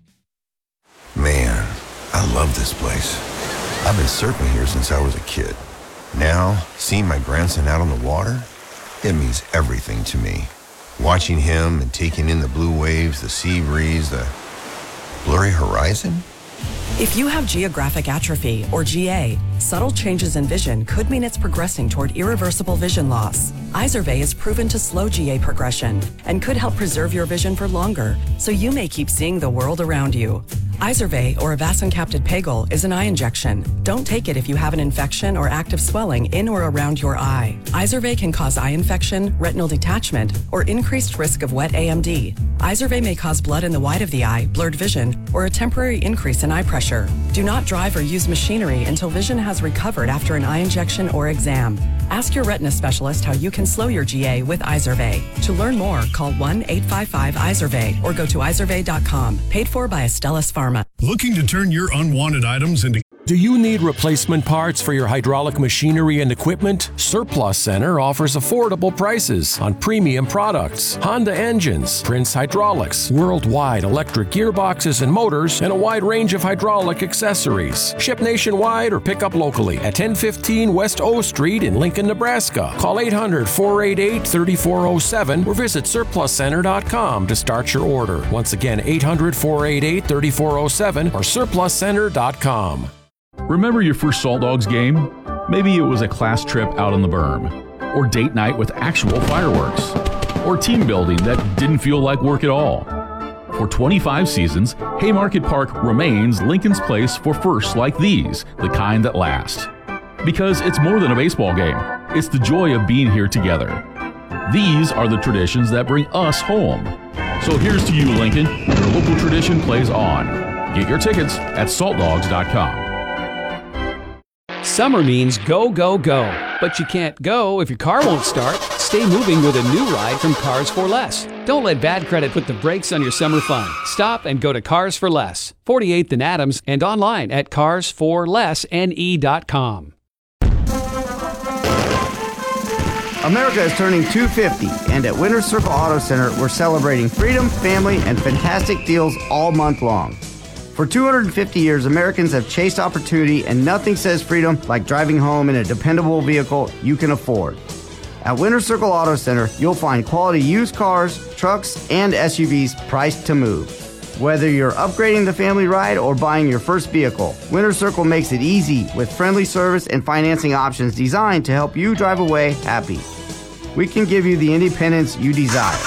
[SPEAKER 20] Man, I love this place. I've been surfing here since I was a kid. Now, seeing my grandson out on the water, it means everything to me. Watching him and taking in the blue waves, the sea breeze, the blurry horizon.
[SPEAKER 21] If you have geographic atrophy, or G A, subtle changes in vision could mean it's progressing toward irreversible vision loss. Izervay is proven to slow G A progression and could help preserve your vision for longer, so you may keep seeing the world around you. Izervay, or avacincaptad pegol, is an eye injection. Don't take it if you have an infection or active swelling in or around your eye. Izervay can cause eye infection, retinal detachment, or increased risk of wet A M D. Izervay may cause blood in the white of the eye, blurred vision, or a temporary increase in eye pressure. Do not drive or use machinery until vision has recovered after an eye injection or exam. Ask your retina specialist how you can slow your G A with Izervay. To learn more, call one eight five five Izervay or go to izervay dot com. Paid for by Astellas Pharma.
[SPEAKER 22] Looking to turn your unwanted items into...
[SPEAKER 23] Do you need replacement parts for your hydraulic machinery and equipment? Surplus Center offers affordable prices on premium products, Honda engines, Prince Hydraulics, worldwide electric gearboxes and motors, and a wide range of hydraulic accessories. Ship nationwide or pick up locally at ten fifteen West O Street in Lincoln, Nebraska. Call eight hundred, four eight eight, three four zero seven or visit surplus center dot com to start your order. Once again, eight hundred, four eight eight, three four zero seven or surplus center dot com.
[SPEAKER 24] Remember your first Salt Dogs game? Maybe it was a class trip out on the berm, or date night with actual fireworks, or team building that didn't feel like work at all. For twenty-five seasons, Haymarket Park remains Lincoln's place for firsts like these, the kind that last. Because it's more than a baseball game, it's the joy of being here together. These are the traditions that bring us home. So here's to you, Lincoln, your local tradition plays on. Get your tickets at salt dogs dot com.
[SPEAKER 13] Summer means go, go, go. But you can't go if your car won't start. Stay moving with a new ride from Cars for Less. Don't let bad credit put the brakes on your summer fun. Stop and go to Cars for Less, forty-eighth and Adams, and online at cars for less n e dot com.
[SPEAKER 25] America is turning two fifty, and at Winter Circle Auto Center, we're celebrating freedom, family, and fantastic deals all month long. For two hundred fifty years, Americans have chased opportunity, and nothing says freedom like driving home in a dependable vehicle you can afford. At Winter Circle Auto Center, you'll find quality used cars, trucks, and S U Vs priced to move. Whether you're upgrading the family ride or buying your first vehicle, Winter Circle makes it easy with friendly service and financing options designed to help you drive away happy. We can give you the independence you desire.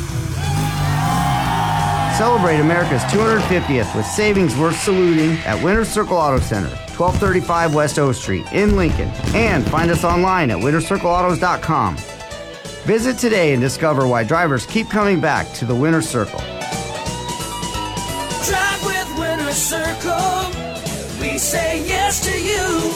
[SPEAKER 25] Celebrate America's two hundred fiftieth with savings worth saluting at Winter Circle Auto Center, twelve thirty-five West O Street in Lincoln, and find us online at winter circle autos dot com. Visit today and discover why drivers keep coming back to the Winter Circle.
[SPEAKER 7] Drive with Circle, we say yes to you.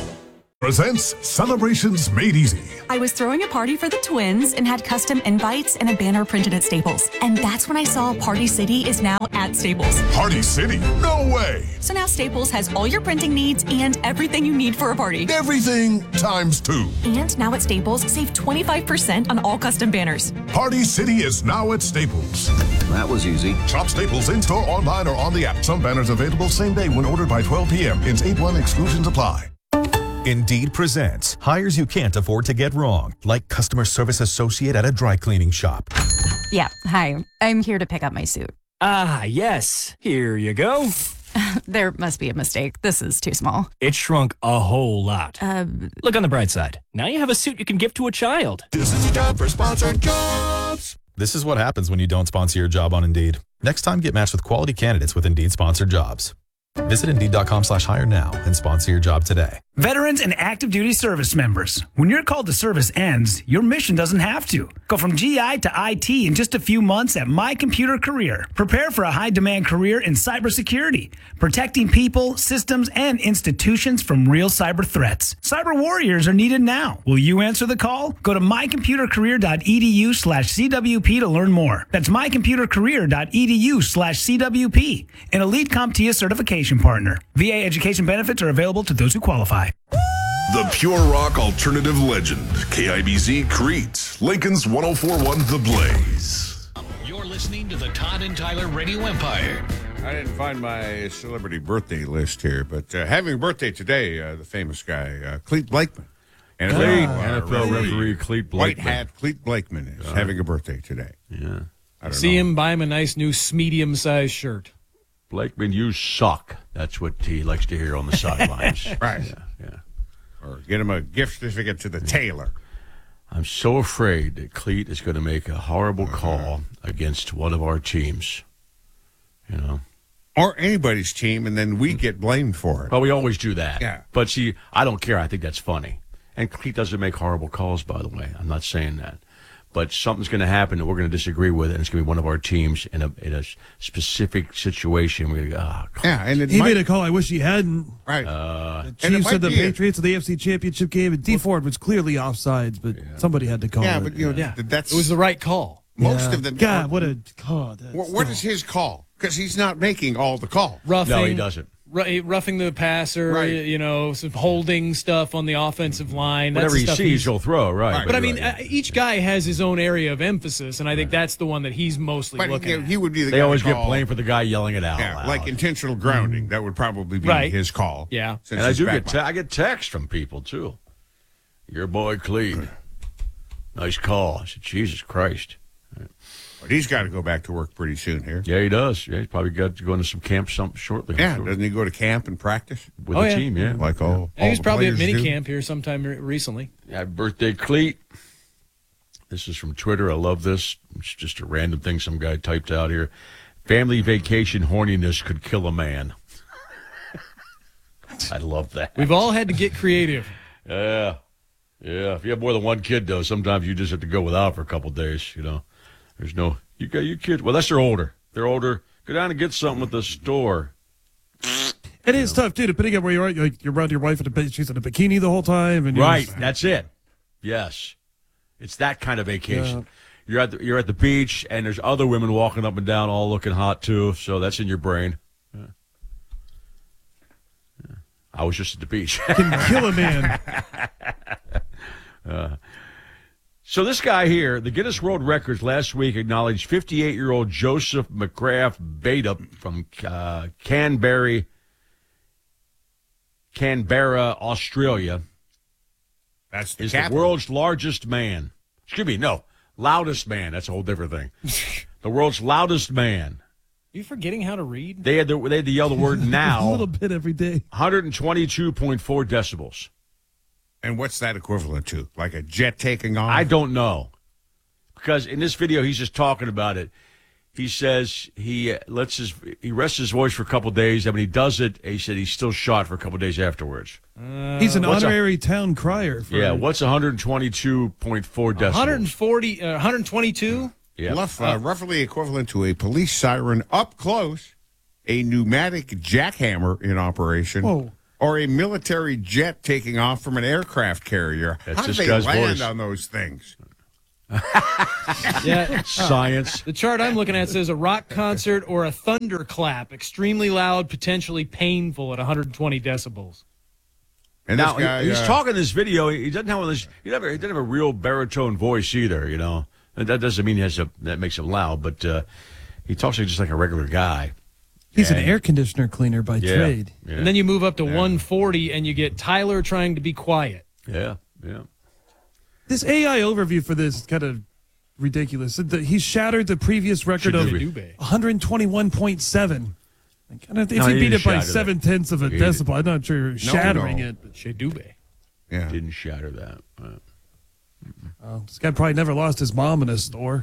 [SPEAKER 6] Presents Celebrations Made Easy.
[SPEAKER 9] I was throwing a party for the twins and had custom invites and a banner printed at Staples. And that's when I saw Party City is now at Staples.
[SPEAKER 6] Party City? No way.
[SPEAKER 9] So now Staples has all your printing needs and everything you need for a party.
[SPEAKER 6] Everything times two.
[SPEAKER 9] And now at Staples, save twenty-five percent on all custom banners.
[SPEAKER 6] Party City is now at Staples.
[SPEAKER 20] That was easy.
[SPEAKER 6] Shop Staples in-store, online, or on the app. Some banners available same day when ordered by twelve p.m. Pins eight one exclusions apply.
[SPEAKER 10] Indeed presents hires you can't afford to get wrong, like customer service associate at a dry cleaning shop.
[SPEAKER 11] Yeah, hi. I'm here to pick up my suit.
[SPEAKER 12] Ah, yes. Here you go.
[SPEAKER 11] There must be a mistake. This is too small.
[SPEAKER 12] It shrunk a whole lot.
[SPEAKER 11] Uh,
[SPEAKER 12] Look on the bright side. Now you have a suit you can give to a child.
[SPEAKER 6] This is a job for sponsored jobs.
[SPEAKER 10] This is what happens when you don't sponsor your job on Indeed. Next time, get matched with quality candidates with Indeed sponsored jobs. Visit Indeed.com slash hire now and sponsor your job today.
[SPEAKER 14] Veterans and active duty service members. When your call to service ends, your mission doesn't have to. Go from G I to I T in just a few months at My Computer Career. Prepare for a high-demand career in cybersecurity, protecting people, systems, and institutions from real cyber threats. Cyber warriors are needed now. Will you answer the call? Go to mycomputercareer.edu slash CWP to learn more. That's mycomputercareer.edu slash CWP. An Elite CompTIA certification partner. V A education benefits are available to those who qualify.
[SPEAKER 6] The Pure Rock Alternative Legend. K I B Z Crete. Lincoln's one oh four point one The Blaze.
[SPEAKER 5] You're listening to the Todd and Tyler Radio Empire.
[SPEAKER 19] I didn't find my celebrity birthday list here, but uh, having a birthday today, uh, the famous guy, uh, Clete Blakeman.
[SPEAKER 2] Clete,
[SPEAKER 19] uh,
[SPEAKER 2] N F L referee Clete Blakeman.
[SPEAKER 19] White hat Clete Blakeman is
[SPEAKER 2] Uh,
[SPEAKER 19] having a birthday today.
[SPEAKER 2] Yeah.
[SPEAKER 19] I don't
[SPEAKER 4] See
[SPEAKER 19] know.
[SPEAKER 4] him, buy him a nice new medium-sized shirt.
[SPEAKER 2] Blakeman, you suck. That's what he likes to hear on the sidelines.
[SPEAKER 19] Right.
[SPEAKER 2] Yeah, yeah.
[SPEAKER 19] Or get him a gift certificate to the tailor.
[SPEAKER 2] I'm so afraid that Clete is going to make a horrible call against one of our teams. You know?
[SPEAKER 19] Or anybody's team, and then we get blamed for it.
[SPEAKER 2] Well, we always do that.
[SPEAKER 19] Yeah.
[SPEAKER 2] But see, I don't care. I think that's funny. And Clete doesn't make horrible calls, by the way. I'm not saying that. But something's going to happen that we're going to disagree with, and it's going to be one of our teams in a in a specific situation. We're going to go, ah, oh,
[SPEAKER 19] Yeah, and it
[SPEAKER 1] He
[SPEAKER 19] might,
[SPEAKER 1] made a call I wish he hadn't.
[SPEAKER 19] right.
[SPEAKER 2] uh,
[SPEAKER 19] And it
[SPEAKER 1] Chiefs
[SPEAKER 19] might
[SPEAKER 1] said the
[SPEAKER 19] be a-
[SPEAKER 1] Patriots of the A F C Championship game, and D Ford was clearly offsides, but somebody had to call
[SPEAKER 19] yeah,
[SPEAKER 1] it.
[SPEAKER 19] but you know,
[SPEAKER 4] Yeah.
[SPEAKER 19] that's
[SPEAKER 4] It was the right call.
[SPEAKER 19] most
[SPEAKER 1] Yeah.
[SPEAKER 19] of them.
[SPEAKER 1] God, what a call.
[SPEAKER 19] What, what is his call? Because he's not making all the call.
[SPEAKER 4] Roughing,
[SPEAKER 2] no, he doesn't.
[SPEAKER 4] ru- roughing the passer,
[SPEAKER 19] Right.
[SPEAKER 4] you know, some holding stuff on the offensive line. That's
[SPEAKER 2] Whatever
[SPEAKER 4] the
[SPEAKER 2] he
[SPEAKER 4] stuff
[SPEAKER 2] sees,
[SPEAKER 4] he's-
[SPEAKER 2] he'll throw, right.
[SPEAKER 4] But I
[SPEAKER 2] you're
[SPEAKER 4] mean,
[SPEAKER 2] right.
[SPEAKER 4] uh, each guy has his own area of emphasis, and I think that's the one that he's mostly
[SPEAKER 19] But
[SPEAKER 4] looking
[SPEAKER 19] you know,
[SPEAKER 4] at.
[SPEAKER 19] he would be the
[SPEAKER 2] they
[SPEAKER 19] guy
[SPEAKER 2] always
[SPEAKER 19] to
[SPEAKER 2] get
[SPEAKER 19] call,
[SPEAKER 2] blamed for the guy yelling it out
[SPEAKER 19] Yeah,
[SPEAKER 2] loud.
[SPEAKER 19] like intentional grounding. That would probably be
[SPEAKER 4] Right.
[SPEAKER 19] his call.
[SPEAKER 4] Yeah.
[SPEAKER 19] since
[SPEAKER 2] And I
[SPEAKER 19] his
[SPEAKER 2] do
[SPEAKER 19] back
[SPEAKER 2] get
[SPEAKER 19] line.
[SPEAKER 2] te- I get texts from people too. Your boy Clete, nice call. I said, Jesus Christ.
[SPEAKER 19] But he's got to go back to work pretty soon here.
[SPEAKER 2] Yeah, he does. Yeah, he's probably got to go into some camp some shortly. I'm
[SPEAKER 19] Yeah,
[SPEAKER 2] sure.
[SPEAKER 19] doesn't he go to camp and practice
[SPEAKER 2] With
[SPEAKER 4] Oh,
[SPEAKER 2] the
[SPEAKER 4] yeah.
[SPEAKER 2] team, yeah.
[SPEAKER 19] like all?
[SPEAKER 4] And he was
[SPEAKER 19] all the
[SPEAKER 4] probably at
[SPEAKER 19] players do?
[SPEAKER 4] minicamp here sometime re- recently.
[SPEAKER 2] Happy birthday, Clete. This is from Twitter. I love this. It's just a random thing some guy typed out here. Family vacation horniness could kill a man. I love that.
[SPEAKER 4] We've all had to get creative.
[SPEAKER 2] Yeah. Yeah. If you have more than one kid, though, sometimes you just have to go without for a couple of days, you know. There's no, you got your kids. Well, that's they're older. They're older. Go down and get something at the store.
[SPEAKER 1] It is tough, too, depending on where you are. Like, you're around your wife, in a, she's in a bikini the whole time. And you're
[SPEAKER 2] Right.
[SPEAKER 1] just-
[SPEAKER 2] That's it. Yes. It's that kind of vacation.
[SPEAKER 1] Yeah.
[SPEAKER 2] You're at the, you're at the beach, and there's other women walking up and down, all looking hot too. So that's in your brain. Yeah. Yeah. I was just at the beach.
[SPEAKER 1] Can kill a man.
[SPEAKER 2] uh, so this guy here, the Guinness World Records last week acknowledged fifty-eight-year-old Joseph McGrath Bada from uh, Canberra, Canberra, Australia.
[SPEAKER 19] That's the
[SPEAKER 2] is the
[SPEAKER 19] capital.
[SPEAKER 2] world's largest man. Excuse me, no, loudest man. That's a whole different thing. The world's loudest man.
[SPEAKER 4] You forgetting how to read?
[SPEAKER 2] They had to, they had to yell the word
[SPEAKER 1] a
[SPEAKER 2] now.
[SPEAKER 1] little bit every day.
[SPEAKER 2] one hundred twenty-two point four decibels.
[SPEAKER 19] And what's that equivalent to? Like a jet taking off?
[SPEAKER 2] I don't know. Because in this video, he's just talking about it. He says he uh, lets his he rests his voice for a couple days, and when he does it, he said he's still shot for a couple days afterwards.
[SPEAKER 4] Uh,
[SPEAKER 1] He's an
[SPEAKER 2] What's a-
[SPEAKER 1] honorary town crier. For,
[SPEAKER 2] Yeah, what's one hundred twenty-two point four decibels?
[SPEAKER 4] one hundred forty, uh, one hundred twenty-two?
[SPEAKER 2] Yeah.
[SPEAKER 19] Rough, uh, roughly equivalent to a police siren up close a pneumatic jackhammer in operation,
[SPEAKER 1] Whoa.
[SPEAKER 19] or a military jet taking off from an aircraft carrier.
[SPEAKER 2] That's
[SPEAKER 19] How do
[SPEAKER 2] this
[SPEAKER 19] they
[SPEAKER 2] guy's
[SPEAKER 19] land
[SPEAKER 2] voice.
[SPEAKER 19] on those things?
[SPEAKER 4] Yeah.
[SPEAKER 2] Science.
[SPEAKER 4] The chart I'm looking at says a rock concert or a thunderclap, extremely loud, potentially painful at one hundred twenty decibels.
[SPEAKER 19] And
[SPEAKER 2] now
[SPEAKER 19] this guy,
[SPEAKER 2] he- he's
[SPEAKER 19] uh,
[SPEAKER 2] talking in this video. He doesn't have one of this. He never. He doesn't have a real baritone voice either. You know, and that doesn't mean he has a that makes him loud. But uh, he talks like just like a regular guy.
[SPEAKER 1] He's
[SPEAKER 2] And-
[SPEAKER 1] an air conditioner cleaner by
[SPEAKER 2] Yeah.
[SPEAKER 1] trade.
[SPEAKER 2] Yeah.
[SPEAKER 4] And then you move up to one forty and you get Tyler trying to be quiet.
[SPEAKER 2] Yeah, yeah.
[SPEAKER 1] This A I overview for this is kind of ridiculous. The- He shattered the previous record of
[SPEAKER 2] Shadube.
[SPEAKER 1] one twenty-one point seven. Like, I don't know if
[SPEAKER 2] No,
[SPEAKER 1] he
[SPEAKER 2] he
[SPEAKER 1] beat
[SPEAKER 2] didn't
[SPEAKER 1] it by
[SPEAKER 2] shatter that.
[SPEAKER 1] seven tenths of a
[SPEAKER 2] He did.
[SPEAKER 1] decibel. I'm not sure shattering
[SPEAKER 19] no.
[SPEAKER 1] it. But
[SPEAKER 4] Shadube.
[SPEAKER 19] Yeah.
[SPEAKER 2] Didn't shatter that. Uh,
[SPEAKER 1] oh, this guy probably never lost his mom in a store.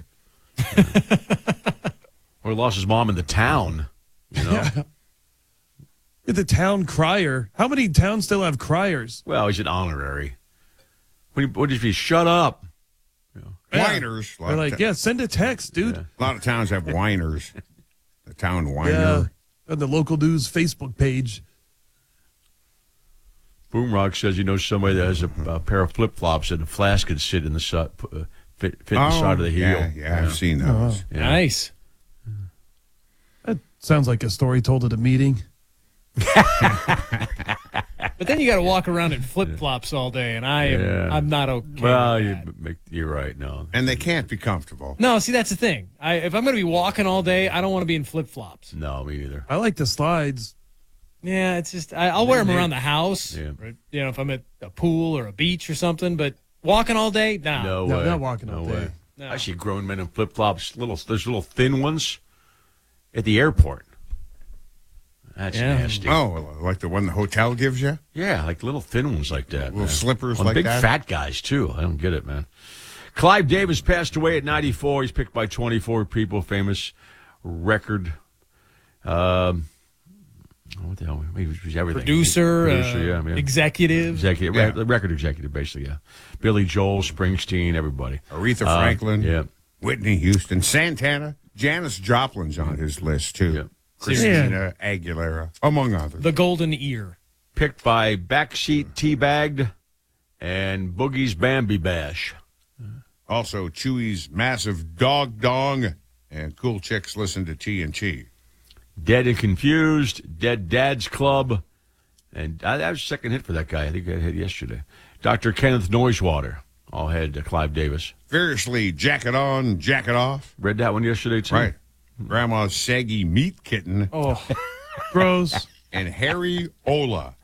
[SPEAKER 2] or he lost his mom in the town. You know.
[SPEAKER 1] The town crier. How many towns still have criers?
[SPEAKER 2] Well, he's an honorary. What, do you, what if you shut up?
[SPEAKER 19] Whiners. A lot
[SPEAKER 1] They're
[SPEAKER 19] of
[SPEAKER 1] like,
[SPEAKER 19] ta-
[SPEAKER 1] yeah, send a text, dude.
[SPEAKER 19] A lot of towns have whiners. The town whiner.
[SPEAKER 1] Yeah, on the local news Facebook page.
[SPEAKER 2] Boomrock says he knows somebody that has a, a pair of flip flops and a flask can sit in the side, uh, fit, fit in the
[SPEAKER 19] Oh,
[SPEAKER 2] side of the heel.
[SPEAKER 19] yeah, yeah, I've seen those.
[SPEAKER 2] Yeah.
[SPEAKER 4] Nice.
[SPEAKER 1] That sounds like a story told at a meeting.
[SPEAKER 4] But then you got to walk around in flip flops all day, and I am
[SPEAKER 2] Yeah.
[SPEAKER 4] I'm not okay.
[SPEAKER 2] Well,
[SPEAKER 4] with
[SPEAKER 2] you
[SPEAKER 4] that.
[SPEAKER 2] make, you're right. No,
[SPEAKER 19] And they can't be comfortable.
[SPEAKER 4] No, see that's the thing. I, if I'm going to be walking all day, I don't want to be in flip flops.
[SPEAKER 2] no, me neither.
[SPEAKER 1] I like the slides.
[SPEAKER 4] Yeah, it's just I, I'll wear them
[SPEAKER 2] They-
[SPEAKER 4] around the house.
[SPEAKER 2] Yeah.
[SPEAKER 4] Or, you know, if I'm at a pool or a beach or something. But walking all day, nah.
[SPEAKER 2] No,
[SPEAKER 1] No,
[SPEAKER 2] way.
[SPEAKER 1] not walking
[SPEAKER 2] no
[SPEAKER 1] all
[SPEAKER 2] way.
[SPEAKER 1] day.
[SPEAKER 4] No.
[SPEAKER 2] I see grown men in flip flops. Little, there's little thin ones at the airport. That's
[SPEAKER 4] Yeah.
[SPEAKER 2] nasty.
[SPEAKER 19] Oh, like the one the hotel gives you?
[SPEAKER 2] Yeah, like little thin ones like that.
[SPEAKER 19] Little
[SPEAKER 2] man.
[SPEAKER 19] slippers
[SPEAKER 2] On
[SPEAKER 19] like
[SPEAKER 2] big
[SPEAKER 19] that?
[SPEAKER 2] fat guys, too. I don't get it, man. Clive Davis passed away at ninety-four. He's picked by twenty-four people. Famous record. Um, what the hell? He was, he was everything.
[SPEAKER 4] Producer,
[SPEAKER 2] Producer,
[SPEAKER 4] uh,
[SPEAKER 2] yeah, yeah.
[SPEAKER 4] executive.
[SPEAKER 2] Executive.
[SPEAKER 19] Yeah.
[SPEAKER 2] re- Record executive, basically, yeah. Billy Joel, Springsteen, everybody.
[SPEAKER 19] Aretha
[SPEAKER 2] Uh,
[SPEAKER 19] Franklin,
[SPEAKER 2] yeah.
[SPEAKER 19] Whitney Houston, Santana, Janis Joplin's on his list, too.
[SPEAKER 2] Yeah.
[SPEAKER 19] Christina Aguilera, among others.
[SPEAKER 4] The golden ear.
[SPEAKER 2] Picked by Backseat Teabagged and Boogie's Bambi Bash.
[SPEAKER 19] Also, Chewy's Massive Dog Dong, and Cool Chicks Listen to T N T.
[SPEAKER 2] Dead and Confused, Dead Dad's Club, and uh, that was the second hit for that guy. I think that hit yesterday. Doctor Kenneth Noisewater, all had uh, Clive Davis.
[SPEAKER 19] Fiercely Jacket On, Jacket Off.
[SPEAKER 2] Read that one yesterday, too.
[SPEAKER 19] Right. Grandma's Saggy Meat Kitten.
[SPEAKER 4] Oh,
[SPEAKER 1] Gross.
[SPEAKER 19] And Harry Ola.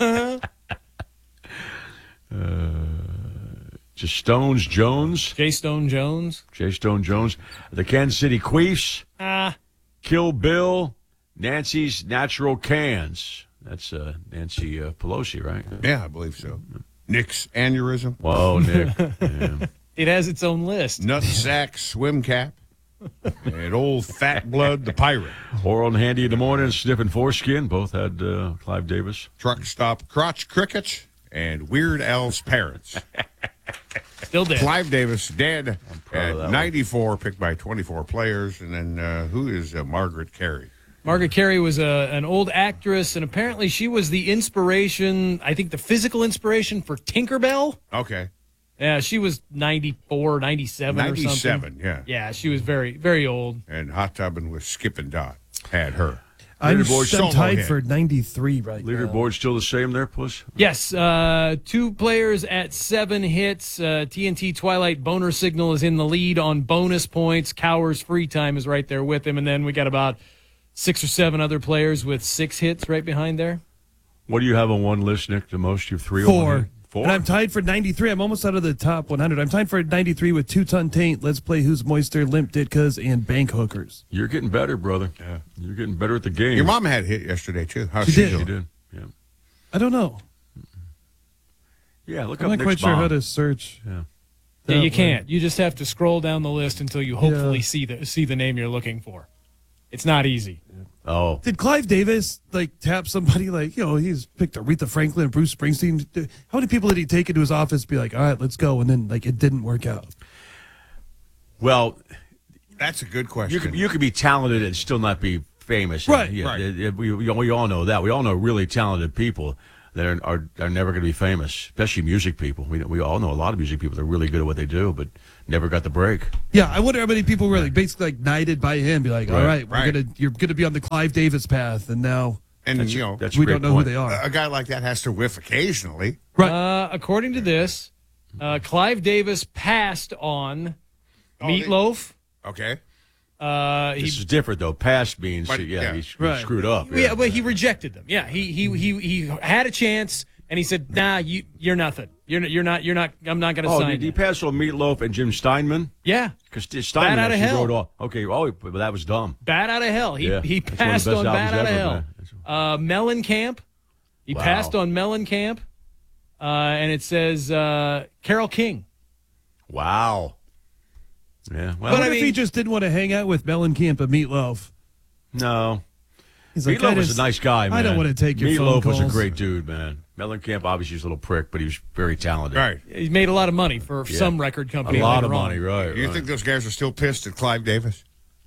[SPEAKER 2] Just Stones Jones,
[SPEAKER 4] Jay Stone Jones.
[SPEAKER 2] Jay Stone Jones, the Kansas City Queefs,
[SPEAKER 4] Ah,
[SPEAKER 2] Kill Bill, Nancy's Natural Cans. That's uh, Nancy uh, Pelosi, right?
[SPEAKER 19] Yeah, I believe so. Nick's Aneurysm.
[SPEAKER 2] Whoa, Nick. Yeah.
[SPEAKER 4] it has its own list.
[SPEAKER 19] Nutsack Swim Cap. And Old Fat Blood the Pirate.
[SPEAKER 2] Oral and Handy in the Morning, Sniffing Foreskin. Both had uh, Clive Davis.
[SPEAKER 19] Truck Stop Crotch Cricket. And Weird Al's Parents.
[SPEAKER 4] Still dead.
[SPEAKER 19] Clive Davis dead
[SPEAKER 2] proud of that
[SPEAKER 19] at
[SPEAKER 2] one.
[SPEAKER 19] ninety-four, picked by twenty-four players. And then uh, who is uh, Margaret Carey?
[SPEAKER 4] Margaret Carey was a, an old actress, and apparently she was the inspiration, I think the physical inspiration for Tinkerbell.
[SPEAKER 19] Okay.
[SPEAKER 4] Yeah, she was ninety-four, ninety-seven or something.
[SPEAKER 19] ninety-seven, yeah.
[SPEAKER 4] Yeah, she was very, very old.
[SPEAKER 19] And Hot Tubbin with Skip and Dot had her.
[SPEAKER 1] I'm,
[SPEAKER 2] Leaderboard
[SPEAKER 1] I'm
[SPEAKER 19] solo
[SPEAKER 1] tied
[SPEAKER 19] hit.
[SPEAKER 1] for ninety-three right now.
[SPEAKER 2] Leaderboard still the same there, Puss?
[SPEAKER 4] Yes, uh, two players at seven hits. Uh, T N T Twilight Boner Signal is in the lead on bonus points. Cowers Free Time is right there with him. And then we got about six or seven other players with six hits right behind there.
[SPEAKER 2] What do you have on one list, Nick? The most? You have three on one
[SPEAKER 1] Four.
[SPEAKER 2] hit? Four?
[SPEAKER 1] And I'm tied for ninety-three. I'm almost out of the top one hundred. I'm tied for ninety-three with Two Ton Taint, Let's Play Who's Moister, Limp Ditkas, and Bank Hookers.
[SPEAKER 2] You're getting better, brother. Yeah. You're getting better at the game.
[SPEAKER 19] Your mom had a hit yesterday, too. How's
[SPEAKER 1] She
[SPEAKER 19] she,
[SPEAKER 1] did.
[SPEAKER 19] doing?
[SPEAKER 2] She did. Yeah.
[SPEAKER 1] I don't know.
[SPEAKER 2] Yeah, look
[SPEAKER 1] I'm
[SPEAKER 2] up
[SPEAKER 1] not
[SPEAKER 2] Nick's
[SPEAKER 1] quite sure
[SPEAKER 2] mom.
[SPEAKER 1] how to search.
[SPEAKER 2] Yeah.
[SPEAKER 4] Yeah,
[SPEAKER 1] that
[SPEAKER 4] you
[SPEAKER 1] way.
[SPEAKER 4] can't. You just have to scroll down the list until you hopefully
[SPEAKER 1] Yeah.
[SPEAKER 4] see the see the name you're looking for. It's not easy.
[SPEAKER 2] Oh.
[SPEAKER 1] Did Clive Davis like tap somebody like, you know, he's picked Aretha Franklin and Bruce Springsteen? How many people did he take into his office and be like, all right, let's go? And then like it didn't work out.
[SPEAKER 2] Well,
[SPEAKER 19] That's a good question.
[SPEAKER 2] you could you could be talented and still not be famous.
[SPEAKER 1] Right,
[SPEAKER 2] Yeah,
[SPEAKER 1] right.
[SPEAKER 2] it- it- we, we we all know that. We all know really talented people that are are, are never going to be famous, especially music people. We we all know a lot of music people that are really good at what they do, but never got the break.
[SPEAKER 1] Yeah, I wonder how many people were like basically like knighted by him. Be like, all
[SPEAKER 2] Right,
[SPEAKER 1] right, we're
[SPEAKER 19] right.
[SPEAKER 1] gonna you're gonna be on the Clive Davis path, and now
[SPEAKER 19] And,
[SPEAKER 2] That's-
[SPEAKER 19] you know,
[SPEAKER 2] that's a
[SPEAKER 1] we
[SPEAKER 2] great
[SPEAKER 1] don't know
[SPEAKER 2] point.
[SPEAKER 1] who they are.
[SPEAKER 19] a guy like that has to whiff occasionally.
[SPEAKER 1] Right.
[SPEAKER 4] Uh, according to this, uh, Clive Davis passed on
[SPEAKER 19] Oh, they-
[SPEAKER 4] Meatloaf.
[SPEAKER 19] Okay.
[SPEAKER 4] Uh, he,
[SPEAKER 2] This is different though. Past means
[SPEAKER 19] But,
[SPEAKER 2] yeah,
[SPEAKER 19] yeah.
[SPEAKER 2] he, he
[SPEAKER 1] Right.
[SPEAKER 2] screwed up.
[SPEAKER 4] yeah, but he rejected them. Yeah, he he he he had a chance, and he said, "Nah, you you're nothing. You're you're not you're not. I'm not going to
[SPEAKER 2] Oh,
[SPEAKER 4] sign
[SPEAKER 2] did he
[SPEAKER 4] you."
[SPEAKER 2] pass on Meatloaf and Jim Steinman?
[SPEAKER 4] Yeah,
[SPEAKER 2] Because Steinman
[SPEAKER 4] Bat Outta
[SPEAKER 2] actually
[SPEAKER 4] Hell.
[SPEAKER 2] wrote all. Okay, oh, but that was dumb.
[SPEAKER 4] Bat Out of Hell. He
[SPEAKER 2] Yeah,
[SPEAKER 4] he
[SPEAKER 2] that's one of the
[SPEAKER 4] passed
[SPEAKER 2] best
[SPEAKER 4] on Bat
[SPEAKER 2] albums
[SPEAKER 4] Out of
[SPEAKER 2] ever,
[SPEAKER 4] Hell.
[SPEAKER 2] man.
[SPEAKER 4] Uh, Mellencamp. He
[SPEAKER 2] Wow.
[SPEAKER 4] passed on Mellencamp, uh, and it says uh, Carole King.
[SPEAKER 2] Wow. Yeah. Well,
[SPEAKER 1] But
[SPEAKER 4] I
[SPEAKER 1] if he
[SPEAKER 4] mean-
[SPEAKER 1] just didn't want to hang out with Mellencamp and Meatloaf?
[SPEAKER 2] no.
[SPEAKER 1] He's like,
[SPEAKER 2] Meatloaf
[SPEAKER 1] I
[SPEAKER 2] was
[SPEAKER 1] just-
[SPEAKER 2] a nice guy, man.
[SPEAKER 1] I don't want to take your phone
[SPEAKER 2] Meatloaf was a
[SPEAKER 1] calls.
[SPEAKER 2] great dude, man. Mellencamp obviously was a little prick, but he was very talented.
[SPEAKER 19] Right.
[SPEAKER 4] He made a lot of money for
[SPEAKER 2] Yeah.
[SPEAKER 4] some record
[SPEAKER 2] A
[SPEAKER 4] company.
[SPEAKER 2] lot
[SPEAKER 4] later
[SPEAKER 2] of money,
[SPEAKER 4] on.
[SPEAKER 2] right?
[SPEAKER 19] Do you
[SPEAKER 2] right.
[SPEAKER 19] think those guys are still pissed at Clive Davis?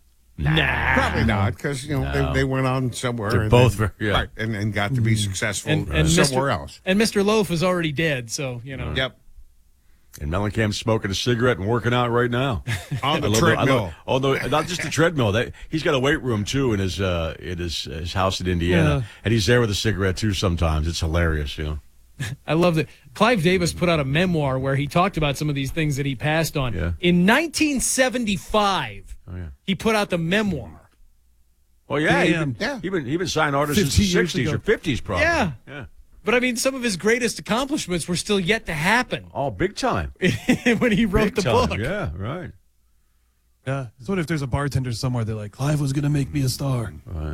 [SPEAKER 4] Nah.
[SPEAKER 19] Probably not, because you know
[SPEAKER 2] No.
[SPEAKER 19] they, they went on somewhere.
[SPEAKER 2] They're
[SPEAKER 19] and
[SPEAKER 2] both
[SPEAKER 19] they-
[SPEAKER 2] very- yeah.
[SPEAKER 19] right, and, and got to be successful
[SPEAKER 4] And,
[SPEAKER 19] uh,
[SPEAKER 4] and
[SPEAKER 19] somewhere
[SPEAKER 4] Mister
[SPEAKER 19] else.
[SPEAKER 4] And Mister Loaf is already dead, so you know.
[SPEAKER 19] Yep.
[SPEAKER 2] And Mellencamp's smoking a cigarette and working out right now
[SPEAKER 19] On the
[SPEAKER 2] I love I
[SPEAKER 19] treadmill.
[SPEAKER 2] love- although not just the treadmill, that he's got a weight room too in his uh, in his his house in Indiana,
[SPEAKER 1] Yeah.
[SPEAKER 2] and he's there with a cigarette too. Sometimes it's hilarious, you know.
[SPEAKER 4] I love that. Clive Davis put out a memoir where he talked about some of these things that he passed on.
[SPEAKER 2] Yeah.
[SPEAKER 4] In nineteen seventy-five,
[SPEAKER 2] Oh yeah.
[SPEAKER 4] he put out the memoir.
[SPEAKER 2] Well, yeah,
[SPEAKER 1] Damn.
[SPEAKER 2] Even,
[SPEAKER 19] Yeah.
[SPEAKER 2] even even signed artists
[SPEAKER 1] fifty
[SPEAKER 2] since the
[SPEAKER 1] years
[SPEAKER 2] sixties
[SPEAKER 1] ago.
[SPEAKER 2] or fifties, probably.
[SPEAKER 4] Yeah.
[SPEAKER 2] yeah.
[SPEAKER 4] But I mean, some of his greatest accomplishments were still yet to happen
[SPEAKER 2] Oh, big time.
[SPEAKER 4] when he wrote
[SPEAKER 2] Big
[SPEAKER 4] the
[SPEAKER 2] time.
[SPEAKER 4] book.
[SPEAKER 2] Yeah, right.
[SPEAKER 1] Yeah. So what if there's a bartender somewhere? They're like, Clive was going to make me a star.
[SPEAKER 2] Right.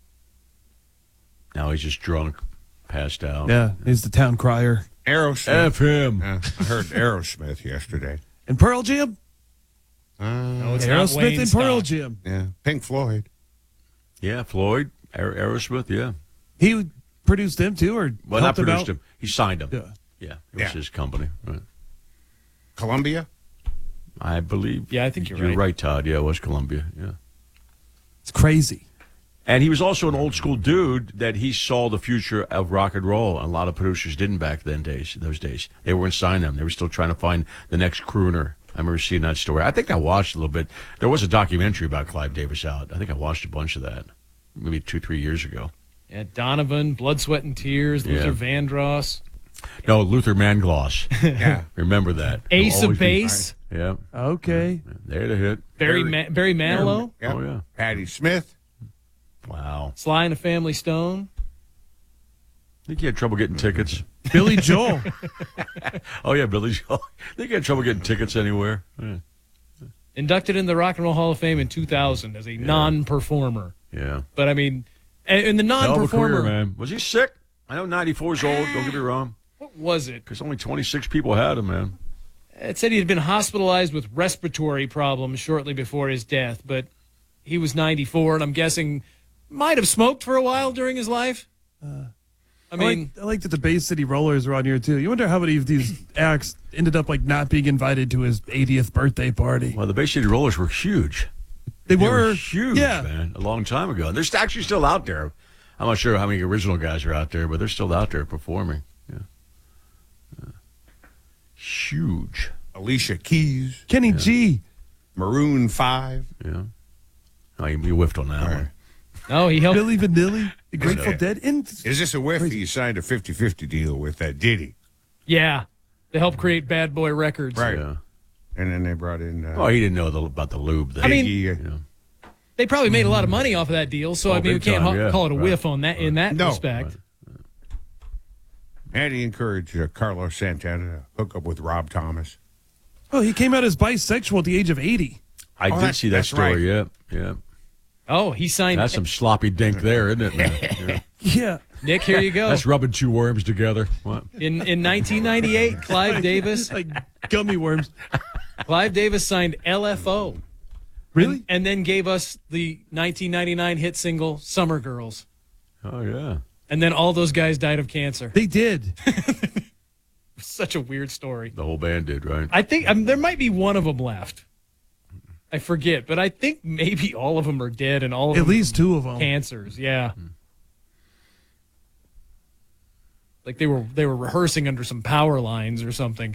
[SPEAKER 2] Now he's just drunk, passed out.
[SPEAKER 1] Yeah. He's the town crier.
[SPEAKER 19] Aerosmith.
[SPEAKER 2] F him.
[SPEAKER 19] Yeah, I heard Aerosmith yesterday.
[SPEAKER 1] And Pearl Jam?
[SPEAKER 19] Uh,
[SPEAKER 4] No, it's not
[SPEAKER 1] Aerosmith
[SPEAKER 4] Wayne
[SPEAKER 1] and Pearl
[SPEAKER 4] Stock.
[SPEAKER 1] Jam.
[SPEAKER 19] yeah, Pink Floyd.
[SPEAKER 2] Yeah, Floyd, Aer- Aerosmith. Yeah.
[SPEAKER 1] He produced them too, or
[SPEAKER 2] Well, not
[SPEAKER 1] helped them
[SPEAKER 2] produced
[SPEAKER 1] out?
[SPEAKER 2] him. He signed him.
[SPEAKER 1] Yeah.
[SPEAKER 2] Yeah, it was
[SPEAKER 19] Yeah.
[SPEAKER 2] his company. Right.
[SPEAKER 19] Columbia.
[SPEAKER 2] I believe.
[SPEAKER 4] Yeah, I think you're
[SPEAKER 2] You're
[SPEAKER 4] right.
[SPEAKER 2] right, Todd. Yeah, it was Columbia. Yeah.
[SPEAKER 1] It's crazy.
[SPEAKER 2] And he was also an old school dude that he saw the future of rock and roll. A lot of producers didn't back then days. Those days, they weren't signing them. They were still trying to find the next crooner. I remember seeing that story. I think I watched a little bit. There was a documentary about Clive Davis out. I think I watched a bunch of that, maybe two, three years ago.
[SPEAKER 4] Yeah, Donovan, Blood, Sweat, and Tears, Luther
[SPEAKER 2] Yeah.
[SPEAKER 4] Vandross,
[SPEAKER 2] No, Luther Mangloss.
[SPEAKER 19] Yeah.
[SPEAKER 2] Remember that.
[SPEAKER 4] Ace
[SPEAKER 2] Always
[SPEAKER 4] of
[SPEAKER 2] be-
[SPEAKER 4] Base,
[SPEAKER 2] Yeah.
[SPEAKER 1] Okay.
[SPEAKER 2] They're the hit.
[SPEAKER 4] Barry
[SPEAKER 19] Barry-
[SPEAKER 4] Ma- Barry Manilow,
[SPEAKER 19] Yep.
[SPEAKER 2] Oh, yeah.
[SPEAKER 19] Patti Smith.
[SPEAKER 2] Wow.
[SPEAKER 4] Sly and the Family Stone.
[SPEAKER 2] Think he had trouble getting tickets?
[SPEAKER 1] Billy Joel.
[SPEAKER 2] Oh, yeah, Billy Joel. Think he had trouble getting tickets anywhere? Yeah.
[SPEAKER 4] Inducted in the Rock and Roll Hall of Fame in two thousand as a non-performer.
[SPEAKER 2] Yeah.
[SPEAKER 4] But I mean, and and the
[SPEAKER 2] Hell of a
[SPEAKER 4] non-performer,
[SPEAKER 2] career, man. Was he sick? I know ninety-four is old. Don't get me wrong.
[SPEAKER 4] what was it?
[SPEAKER 2] Because only twenty-six people had him, man.
[SPEAKER 4] It said he had been hospitalized with respiratory problems shortly before his death, but he was ninety-four, and I'm guessing might have smoked for a while during his life.
[SPEAKER 1] Uh,
[SPEAKER 4] I
[SPEAKER 1] I
[SPEAKER 4] mean,
[SPEAKER 1] like, I like that the Bay City Rollers are on here too. You wonder how many of these acts ended up like not being invited to his eightieth birthday party.
[SPEAKER 2] Well, the Bay City Rollers were huge.
[SPEAKER 1] They,
[SPEAKER 2] They
[SPEAKER 1] were,
[SPEAKER 2] were huge,
[SPEAKER 1] yeah.
[SPEAKER 2] man, a long time ago. They're st- actually still out there. I'm not sure how many original guys are out there, but they're still out there performing. Yeah. Yeah. Huge.
[SPEAKER 19] Alicia Keys.
[SPEAKER 1] Kenny G.
[SPEAKER 19] Maroon five.
[SPEAKER 2] Yeah. Oh, you, you whiffed on that one.
[SPEAKER 4] oh, he helped.
[SPEAKER 1] Billy Vanilli, the Grateful
[SPEAKER 19] Yeah.
[SPEAKER 1] Dead. And
[SPEAKER 19] Is this a whiff? He signed a fifty-fifty deal with that Diddy.
[SPEAKER 4] Yeah, to help create Bad Boy Records.
[SPEAKER 19] Right.
[SPEAKER 2] Yeah.
[SPEAKER 19] And then they brought in. Uh,
[SPEAKER 2] Oh, he didn't know the, about the lube. Then.
[SPEAKER 4] I mean,
[SPEAKER 19] Iggy, uh,
[SPEAKER 2] you know.
[SPEAKER 4] They probably made a lot of money off of that deal, so
[SPEAKER 2] Oh,
[SPEAKER 4] I mean, we
[SPEAKER 2] big
[SPEAKER 4] can't
[SPEAKER 2] time,
[SPEAKER 4] ha-
[SPEAKER 2] yeah.
[SPEAKER 4] call it a
[SPEAKER 2] Right.
[SPEAKER 4] whiff on that in that
[SPEAKER 19] No.
[SPEAKER 4] respect.
[SPEAKER 19] and he encouraged uh, Carlos Santana to hook up with Rob Thomas.
[SPEAKER 1] oh, he came out as bisexual at the age of eighty.
[SPEAKER 2] I
[SPEAKER 19] Oh,
[SPEAKER 2] did
[SPEAKER 19] that's-
[SPEAKER 2] see that
[SPEAKER 19] that's
[SPEAKER 2] story.
[SPEAKER 19] right.
[SPEAKER 2] Yeah. Yeah.
[SPEAKER 4] Oh, he signed.
[SPEAKER 2] That's some sloppy dink there, isn't it? Man? Yeah.
[SPEAKER 1] Yeah.
[SPEAKER 4] Nick, here you go.
[SPEAKER 2] That's rubbing two worms together. What?
[SPEAKER 4] In in nineteen ninety-eight, Clive Davis,
[SPEAKER 1] like gummy worms.
[SPEAKER 4] Clive Davis signed L F O.
[SPEAKER 1] Really?
[SPEAKER 4] And, and then gave us the nineteen ninety-nine hit single "Summer Girls,"
[SPEAKER 2] Oh, yeah.
[SPEAKER 4] and then all those guys died of cancer.
[SPEAKER 1] They did.
[SPEAKER 4] Such a weird story.
[SPEAKER 2] The whole band did, right?
[SPEAKER 4] I think um, there might be one of them left. I forget, but I think maybe all of them are dead and all of
[SPEAKER 1] At
[SPEAKER 4] them
[SPEAKER 1] least two of them.
[SPEAKER 4] cancers. Yeah. Like they were they were rehearsing under some power lines or something.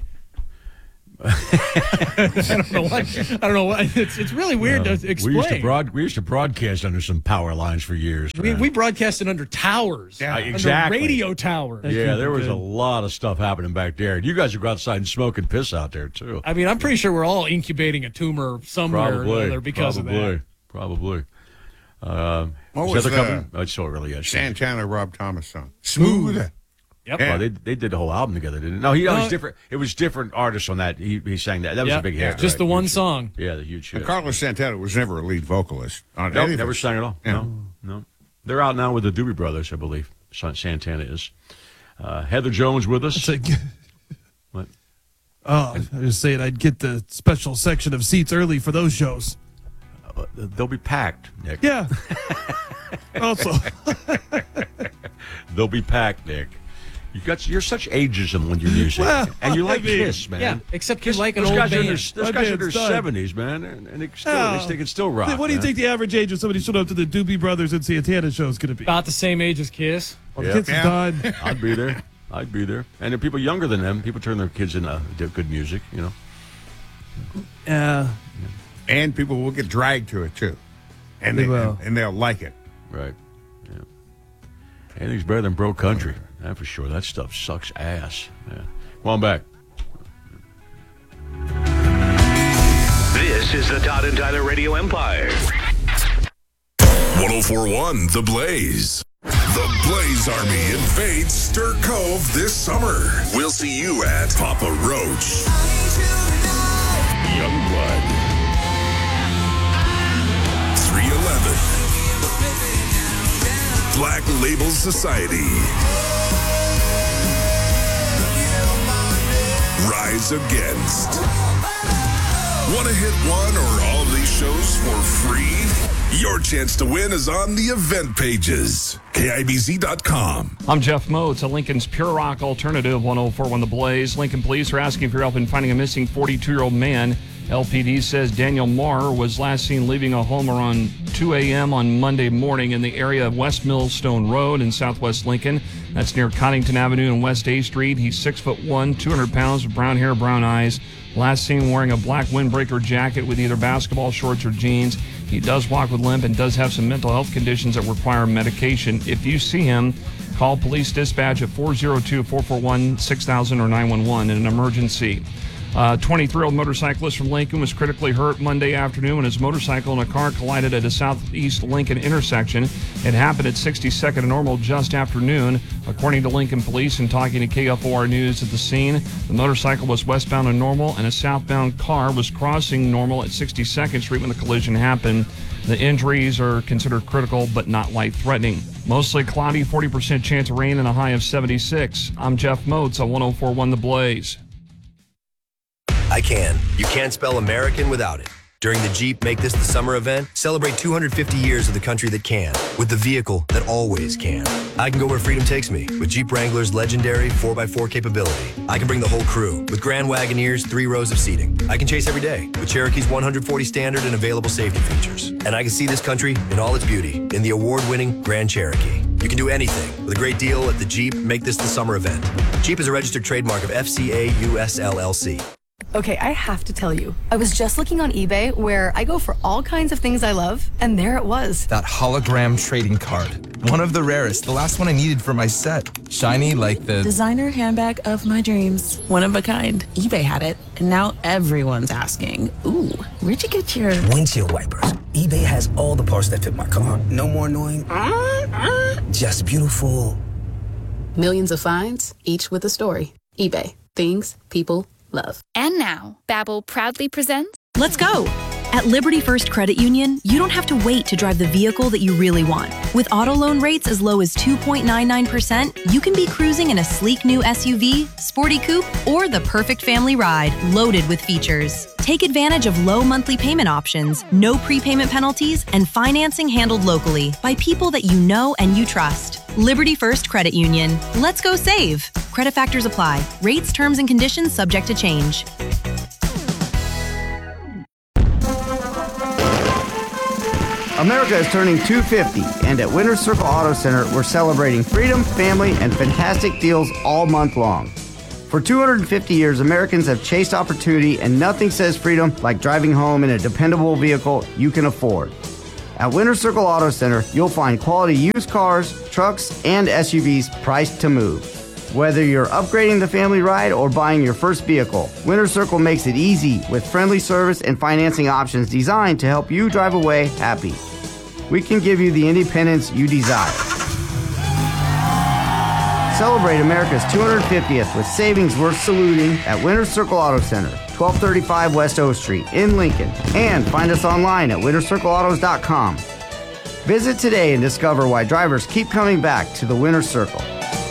[SPEAKER 4] I don't know why. I don't know why. It's it's really weird
[SPEAKER 2] No,
[SPEAKER 4] to explain.
[SPEAKER 2] We used to, broad, we used to broadcast under some power lines for years.
[SPEAKER 4] We,
[SPEAKER 2] man.
[SPEAKER 4] we broadcasted under towers.
[SPEAKER 2] Yeah,
[SPEAKER 4] under
[SPEAKER 2] exactly.
[SPEAKER 4] radio towers.
[SPEAKER 2] Yeah, there was a lot of stuff happening back there. You guys would go outside and smoke and piss out there, too.
[SPEAKER 4] I mean, I'm pretty sure we're all incubating a tumor somewhere
[SPEAKER 2] Probably.
[SPEAKER 4] or another because
[SPEAKER 2] probably,
[SPEAKER 4] of that.
[SPEAKER 2] Probably. Um,
[SPEAKER 19] What
[SPEAKER 2] is
[SPEAKER 19] was
[SPEAKER 2] that the
[SPEAKER 19] the
[SPEAKER 2] company? Oh, it's still really is.
[SPEAKER 19] Santana Rob Thomas song? Smooth.
[SPEAKER 4] Yep.
[SPEAKER 2] Well, they they did the whole album together, didn't they? No, he no, it was
[SPEAKER 4] Uh,
[SPEAKER 2] different. It was different artists on that. He he sang that. That was
[SPEAKER 4] Yeah,
[SPEAKER 2] a big hit.
[SPEAKER 4] just
[SPEAKER 2] right?
[SPEAKER 4] the one
[SPEAKER 2] Huge
[SPEAKER 4] song.
[SPEAKER 2] hit. Yeah, the huge hit.
[SPEAKER 19] And Carlos Santana was never a lead vocalist on
[SPEAKER 2] Nope,
[SPEAKER 19] anything.
[SPEAKER 2] never sang at all.
[SPEAKER 19] Yeah.
[SPEAKER 2] No, no. They're out now with the Doobie Brothers, I believe. San- Santana is. Uh, Heather Jones with us. What?
[SPEAKER 1] Oh, I was saying I'd get the special section of seats early for those shows.
[SPEAKER 2] Uh, they'll be packed, Nick.
[SPEAKER 1] Yeah. Also,
[SPEAKER 2] they'll be packed, Nick. You got you're such ageism when you're music,
[SPEAKER 1] Well,
[SPEAKER 2] and you
[SPEAKER 1] I
[SPEAKER 2] like
[SPEAKER 1] mean,
[SPEAKER 2] Kiss, man.
[SPEAKER 4] Yeah, except you like an
[SPEAKER 2] those
[SPEAKER 4] old
[SPEAKER 2] guys are in
[SPEAKER 4] band.
[SPEAKER 2] their, those
[SPEAKER 1] My
[SPEAKER 2] guys are in
[SPEAKER 1] band's
[SPEAKER 2] their
[SPEAKER 1] done.
[SPEAKER 2] seventies, man, and, and they still
[SPEAKER 1] Oh.
[SPEAKER 2] they can still rock.
[SPEAKER 1] what do you
[SPEAKER 2] man.
[SPEAKER 1] think the average age of somebody showed up to the Doobie Brothers and Santana show is going to be?
[SPEAKER 4] About the same age as Kiss.
[SPEAKER 1] Well,
[SPEAKER 2] Yeah.
[SPEAKER 1] Kids is
[SPEAKER 19] Yeah.
[SPEAKER 1] done.
[SPEAKER 2] I'd be there. I'd be there. And the people younger than them, people turn their kids into good music, you know.
[SPEAKER 1] Yeah.
[SPEAKER 19] And people will get dragged to it, too. And,
[SPEAKER 1] They
[SPEAKER 19] they,
[SPEAKER 1] will.
[SPEAKER 19] and, and they'll like it.
[SPEAKER 2] Right. Yeah. Anything's better than Bro Country. That's for sure. That stuff sucks ass. Yeah. Come on back.
[SPEAKER 5] This is the Todd and Tyler Radio Empire.
[SPEAKER 6] one oh four point one The Blaze. The Blaze Army invades Stir Cove this summer. We'll see you at Papa Roach, Youngblood, three eleven, Black Label Society, Rise Against. Want to hit one or all of these shows for free? Your chance to win is on the event pages. K I B Z dot com.
[SPEAKER 8] I'm Jeff Moe. It's a Lincoln's Pure Rock Alternative, one oh four point one The Blaze. Lincoln police are asking for help in finding a missing forty-two-year-old man. L P D says Daniel Marr was last seen leaving a home around two a.m. on Monday morning in the area of West Millstone Road in southwest Lincoln. That's near Connington Avenue and West A Street. He's six foot one, two hundred pounds, with brown hair, brown eyes. Last seen wearing a black windbreaker jacket with either basketball shorts or jeans. He does walk with limp and does have some mental health conditions that require medication. If you see him, call police dispatch at four oh two, four four one, six thousand or nine one one in an emergency. A twenty-three-year-old motorcyclist from Lincoln was critically hurt Monday afternoon when his motorcycle and a car collided at a southeast Lincoln intersection. It happened at sixty-second and Normal just after noon. According to Lincoln Police and talking to K F O R News at the scene, the motorcycle was westbound on Normal and a southbound car was crossing Normal at sixty-second Street when the collision happened. The injuries are considered critical but not life-threatening. Mostly cloudy, forty percent chance of rain and a high of seventy-six. I'm Jeff Motes on one oh four point one The Blaze.
[SPEAKER 3] I can. You can't spell American without it. During the Jeep Make This the Summer event, celebrate two hundred fifty years of the country that can, with the vehicle that always can. I can go where freedom takes me with Jeep Wrangler's legendary four by four capability. I can bring the whole crew with Grand Wagoneer's three rows of seating. I can chase every day with Cherokee's one hundred forty standard and available safety features. And I can see this country in all its beauty in the award-winning Grand Cherokee. You can do anything with a great deal at the Jeep Make This the Summer event. Jeep is a registered trademark of F C A U S L L C.
[SPEAKER 15] Okay, I have to tell you, I was just looking on eBay where I go for all kinds of things I love, and there it was.
[SPEAKER 16] That hologram trading card. One of the rarest, the last one I needed for my set. Shiny like the...
[SPEAKER 17] Designer handbag of my dreams. One of a kind. eBay had it, and now everyone's asking, ooh, where'd you get your...
[SPEAKER 18] Windshield wipers. eBay has all the parts that fit my car. No more annoying... Just beautiful.
[SPEAKER 26] Millions of finds, each with a story. eBay. Things people love.
[SPEAKER 27] And now, Babbel proudly presents...
[SPEAKER 28] Let's go! At Liberty First Credit Union, you don't have to wait to drive the vehicle that you really want. With auto loan rates as low as two point nine nine percent, you can be cruising in a sleek new S U V, sporty coupe, or the perfect family ride, loaded with features. Take advantage of low monthly payment options, no prepayment penalties, and financing handled locally by people that you know and you trust. Liberty First Credit Union. Let's go save. Credit factors apply. Rates, terms, and conditions subject to change.
[SPEAKER 7] America is turning two fifty, and at Winter Circle Auto Center, we're celebrating freedom, family, and fantastic deals all month long. For two hundred fifty years, Americans have chased opportunity, and nothing says freedom like driving home in a dependable vehicle you can afford. At Winter Circle Auto Center, you'll find quality used cars, trucks, and S U Vs priced to move. Whether you're upgrading the family ride or buying your first vehicle, Winter Circle makes it easy with friendly service and financing options designed to help you drive away happy. We can give you the independence you desire. Celebrate America's two hundred fiftieth with savings worth saluting at Winter Circle Auto Center, twelve thirty-five West O Street in Lincoln, and find us online at winter circle autos dot com. Visit today and discover why drivers keep coming back to the Winter Circle.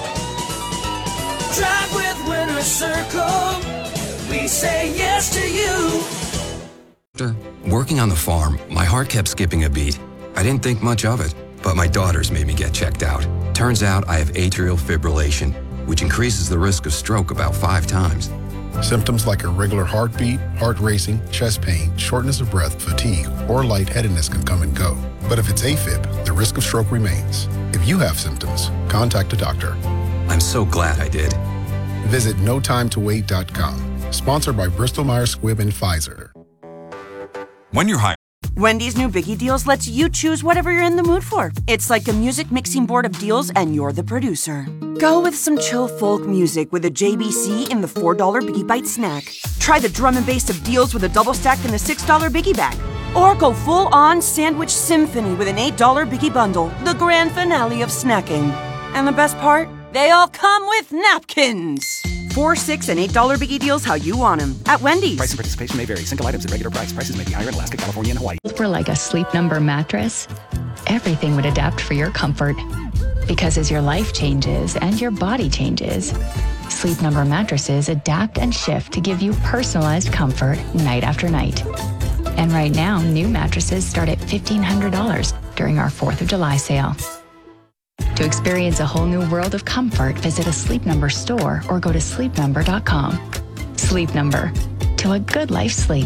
[SPEAKER 9] Drive with Winter Circle. We say yes to you.
[SPEAKER 13] After working on the farm, my heart kept skipping a beat. I didn't think much of it, but my daughters made me get checked out. Turns out I have atrial fibrillation, which increases the risk of stroke about five times.
[SPEAKER 21] Symptoms like irregular heartbeat, heart racing, chest pain, shortness of breath, fatigue, or lightheadedness can come and go. But if it's AFib, the risk of stroke remains. If you have symptoms, contact a doctor.
[SPEAKER 13] I'm so glad I did.
[SPEAKER 21] Visit no time to wait dot com. Sponsored by Bristol Myers Squibb and Pfizer.
[SPEAKER 22] When you're hiring.
[SPEAKER 23] Wendy's new Biggie Deals lets you choose whatever you're in the mood for. It's like a music mixing board of deals, and you're the producer. Go with some chill folk music with a J B C in the four dollar Biggie Bite snack. Try the drum and bass of deals with a double stack in the six dollar Biggie Bag. Or go full-on sandwich symphony with an eight dollar Biggie Bundle, the grand finale of snacking. And the best part? They all come with napkins. Four, six, and eight dollar Biggie Deals how you want them at Wendy's.
[SPEAKER 24] Price and participation may vary. Single items at regular price. Prices may be higher in Alaska, California, and Hawaii.
[SPEAKER 25] For like a Sleep Number mattress, everything would adapt for your comfort. Because as your life changes and your body changes, Sleep Number mattresses adapt and shift to give you personalized comfort night after night. And right now, new mattresses start at fifteen hundred dollars during our fourth of July sale. To experience a whole new world of comfort, visit a Sleep Number store or go to sleep number dot com. Sleep Number. To a good life sleep.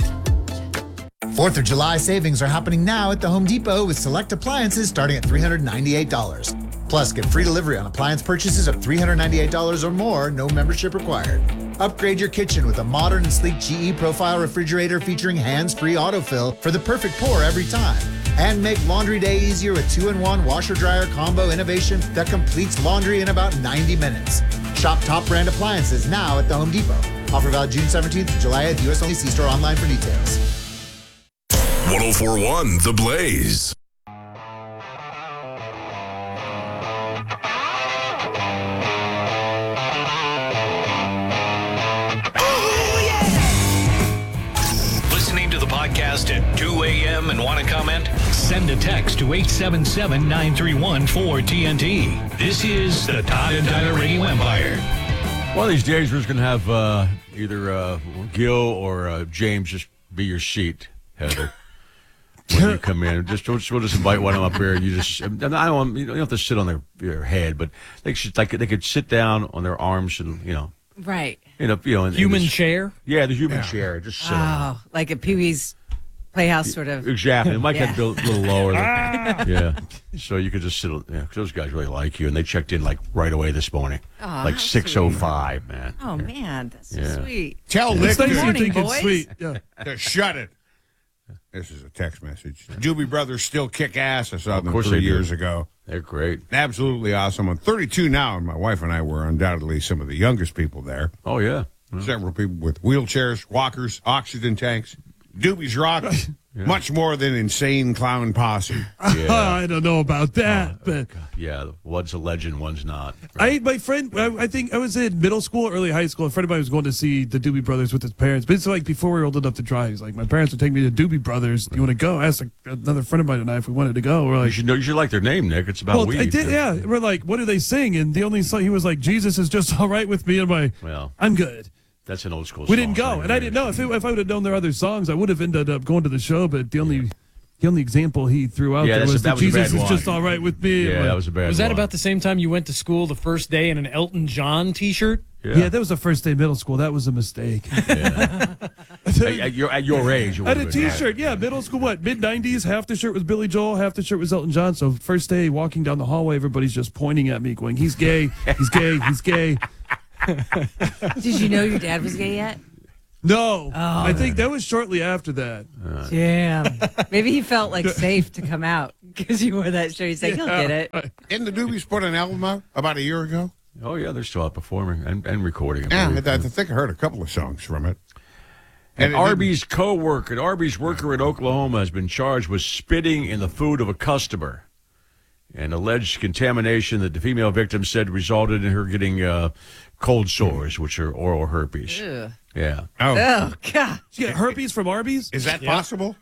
[SPEAKER 29] fourth of July savings are happening now at the Home Depot with select appliances starting at three hundred ninety-eight dollars. Plus, get free delivery on appliance purchases of three hundred ninety-eight dollars or more, no membership required. Upgrade your kitchen with a modern and sleek G E Profile refrigerator featuring hands-free autofill for the perfect pour every time. And make laundry day easier with two in one washer-dryer combo innovation that completes laundry in about ninety minutes. Shop top brand appliances now at the Home Depot. Offer valid June seventeenth to July eighth, U S only. See store online for details.
[SPEAKER 6] one oh four point one The Blaze.
[SPEAKER 5] Listening to the podcast at two a.m. and want to comment? Send a text to eight seven seven, nine three one, four T N T. This is the Todd and Tyler Radio Empire.
[SPEAKER 2] One of these days, we're just going to have uh, either uh, Gil or uh, James just be your seat, Heather. When you come in, just we'll just, we'll just invite one of them up here. You just, I don't want, you don't have to sit on their, their head, but they should like they could sit down on their arms and you know,
[SPEAKER 30] right,
[SPEAKER 2] you know, you know, in,
[SPEAKER 4] human
[SPEAKER 2] in this,
[SPEAKER 4] chair.
[SPEAKER 2] Yeah, the human yeah. chair. Just sit.
[SPEAKER 30] Oh,
[SPEAKER 2] on
[SPEAKER 30] like a Pee Wee's Playhouse sort of.
[SPEAKER 2] Exactly. It might
[SPEAKER 30] yeah.
[SPEAKER 2] get a little lower. Than, yeah. So you could just sit. Yeah, cause those guys really like you, and they checked in like right away this morning,
[SPEAKER 30] oh,
[SPEAKER 2] like six oh five, man.
[SPEAKER 30] Oh man, that's so
[SPEAKER 2] yeah.
[SPEAKER 30] sweet.
[SPEAKER 19] Tell Nick
[SPEAKER 30] Good
[SPEAKER 19] to,
[SPEAKER 30] morning, boys.
[SPEAKER 19] sweet. Yeah. to shut it. This is a text message. Doobie Brothers still kick ass. I saw them three years ago.
[SPEAKER 2] They're great.
[SPEAKER 19] Absolutely awesome. I'm thirty-two now, and my wife and I were undoubtedly some of the youngest people there.
[SPEAKER 2] Oh, yeah.
[SPEAKER 19] Mm-hmm. Several people with wheelchairs, walkers, oxygen tanks. Doobies rock. Yeah. Much more than Insane Clown Posse.
[SPEAKER 1] Yeah. I don't know about that, oh, but
[SPEAKER 2] yeah, one's a legend, one's not.
[SPEAKER 1] Right? I my friend, I, I think I was in middle school, early high school. A friend of mine was going to see the Doobie Brothers with his parents, but it's like before we were old enough to drive. He's like, my parents would take me to Doobie Brothers. Do you want to go? I asked like, another friend of mine and I if we wanted to go. We're like,
[SPEAKER 2] you should know, you should like their name, Nick. It's about
[SPEAKER 1] well,
[SPEAKER 2] weed.
[SPEAKER 1] I did, yeah. We're like, what do they sing? And the only song he was like, Jesus is just all right with me. And I'm like, well, I'm good.
[SPEAKER 2] That's an old school.
[SPEAKER 1] We didn't go, and I didn't know if it, if I would have known their other songs, I would have ended up going to the show. But the only the only example he threw out
[SPEAKER 2] yeah,
[SPEAKER 1] there was
[SPEAKER 2] a, that
[SPEAKER 1] that Jesus is
[SPEAKER 2] one.
[SPEAKER 1] just all right with me.
[SPEAKER 2] Yeah,
[SPEAKER 1] like,
[SPEAKER 2] that was a bad.
[SPEAKER 4] Was that
[SPEAKER 2] one.
[SPEAKER 4] about the same time you went to school the first day in an Elton John T-shirt?
[SPEAKER 2] Yeah.
[SPEAKER 1] Yeah, that was the first day of middle school. That was a mistake.
[SPEAKER 2] Yeah. at, at, your, at your age. it
[SPEAKER 1] I had a
[SPEAKER 2] would've been-
[SPEAKER 1] T-shirt. Yeah, middle school. What mid nineties? Half the shirt was Billy Joel, half the shirt was Elton John. So first day walking down the hallway, everybody's just pointing at me, going, "He's gay. He's gay. He's gay."
[SPEAKER 30] Did you know your dad was gay yet?
[SPEAKER 1] No,
[SPEAKER 30] Oh.
[SPEAKER 1] I think that was shortly after that.
[SPEAKER 30] Damn. Maybe he felt like safe to come out because you wore that shirt. He's like, he'll get it.
[SPEAKER 19] Didn't the Doobies put an album out about a year ago?
[SPEAKER 2] Oh, yeah, they're still out performing and, and recording. I
[SPEAKER 19] Yeah,
[SPEAKER 2] believe.
[SPEAKER 19] I, I think I heard a couple of songs from it.
[SPEAKER 2] An
[SPEAKER 19] And it
[SPEAKER 2] Arby's co-worker, an Arby's worker in Oklahoma has been charged with spitting in the food of a customer. And alleged contamination that the female victim said resulted in her getting uh, cold sores, which are oral herpes.
[SPEAKER 30] Ugh.
[SPEAKER 2] Yeah.
[SPEAKER 19] Oh.
[SPEAKER 30] Oh, God.
[SPEAKER 1] Did you get herpes from Arby's?
[SPEAKER 19] Is that
[SPEAKER 1] Yeah.
[SPEAKER 19] possible?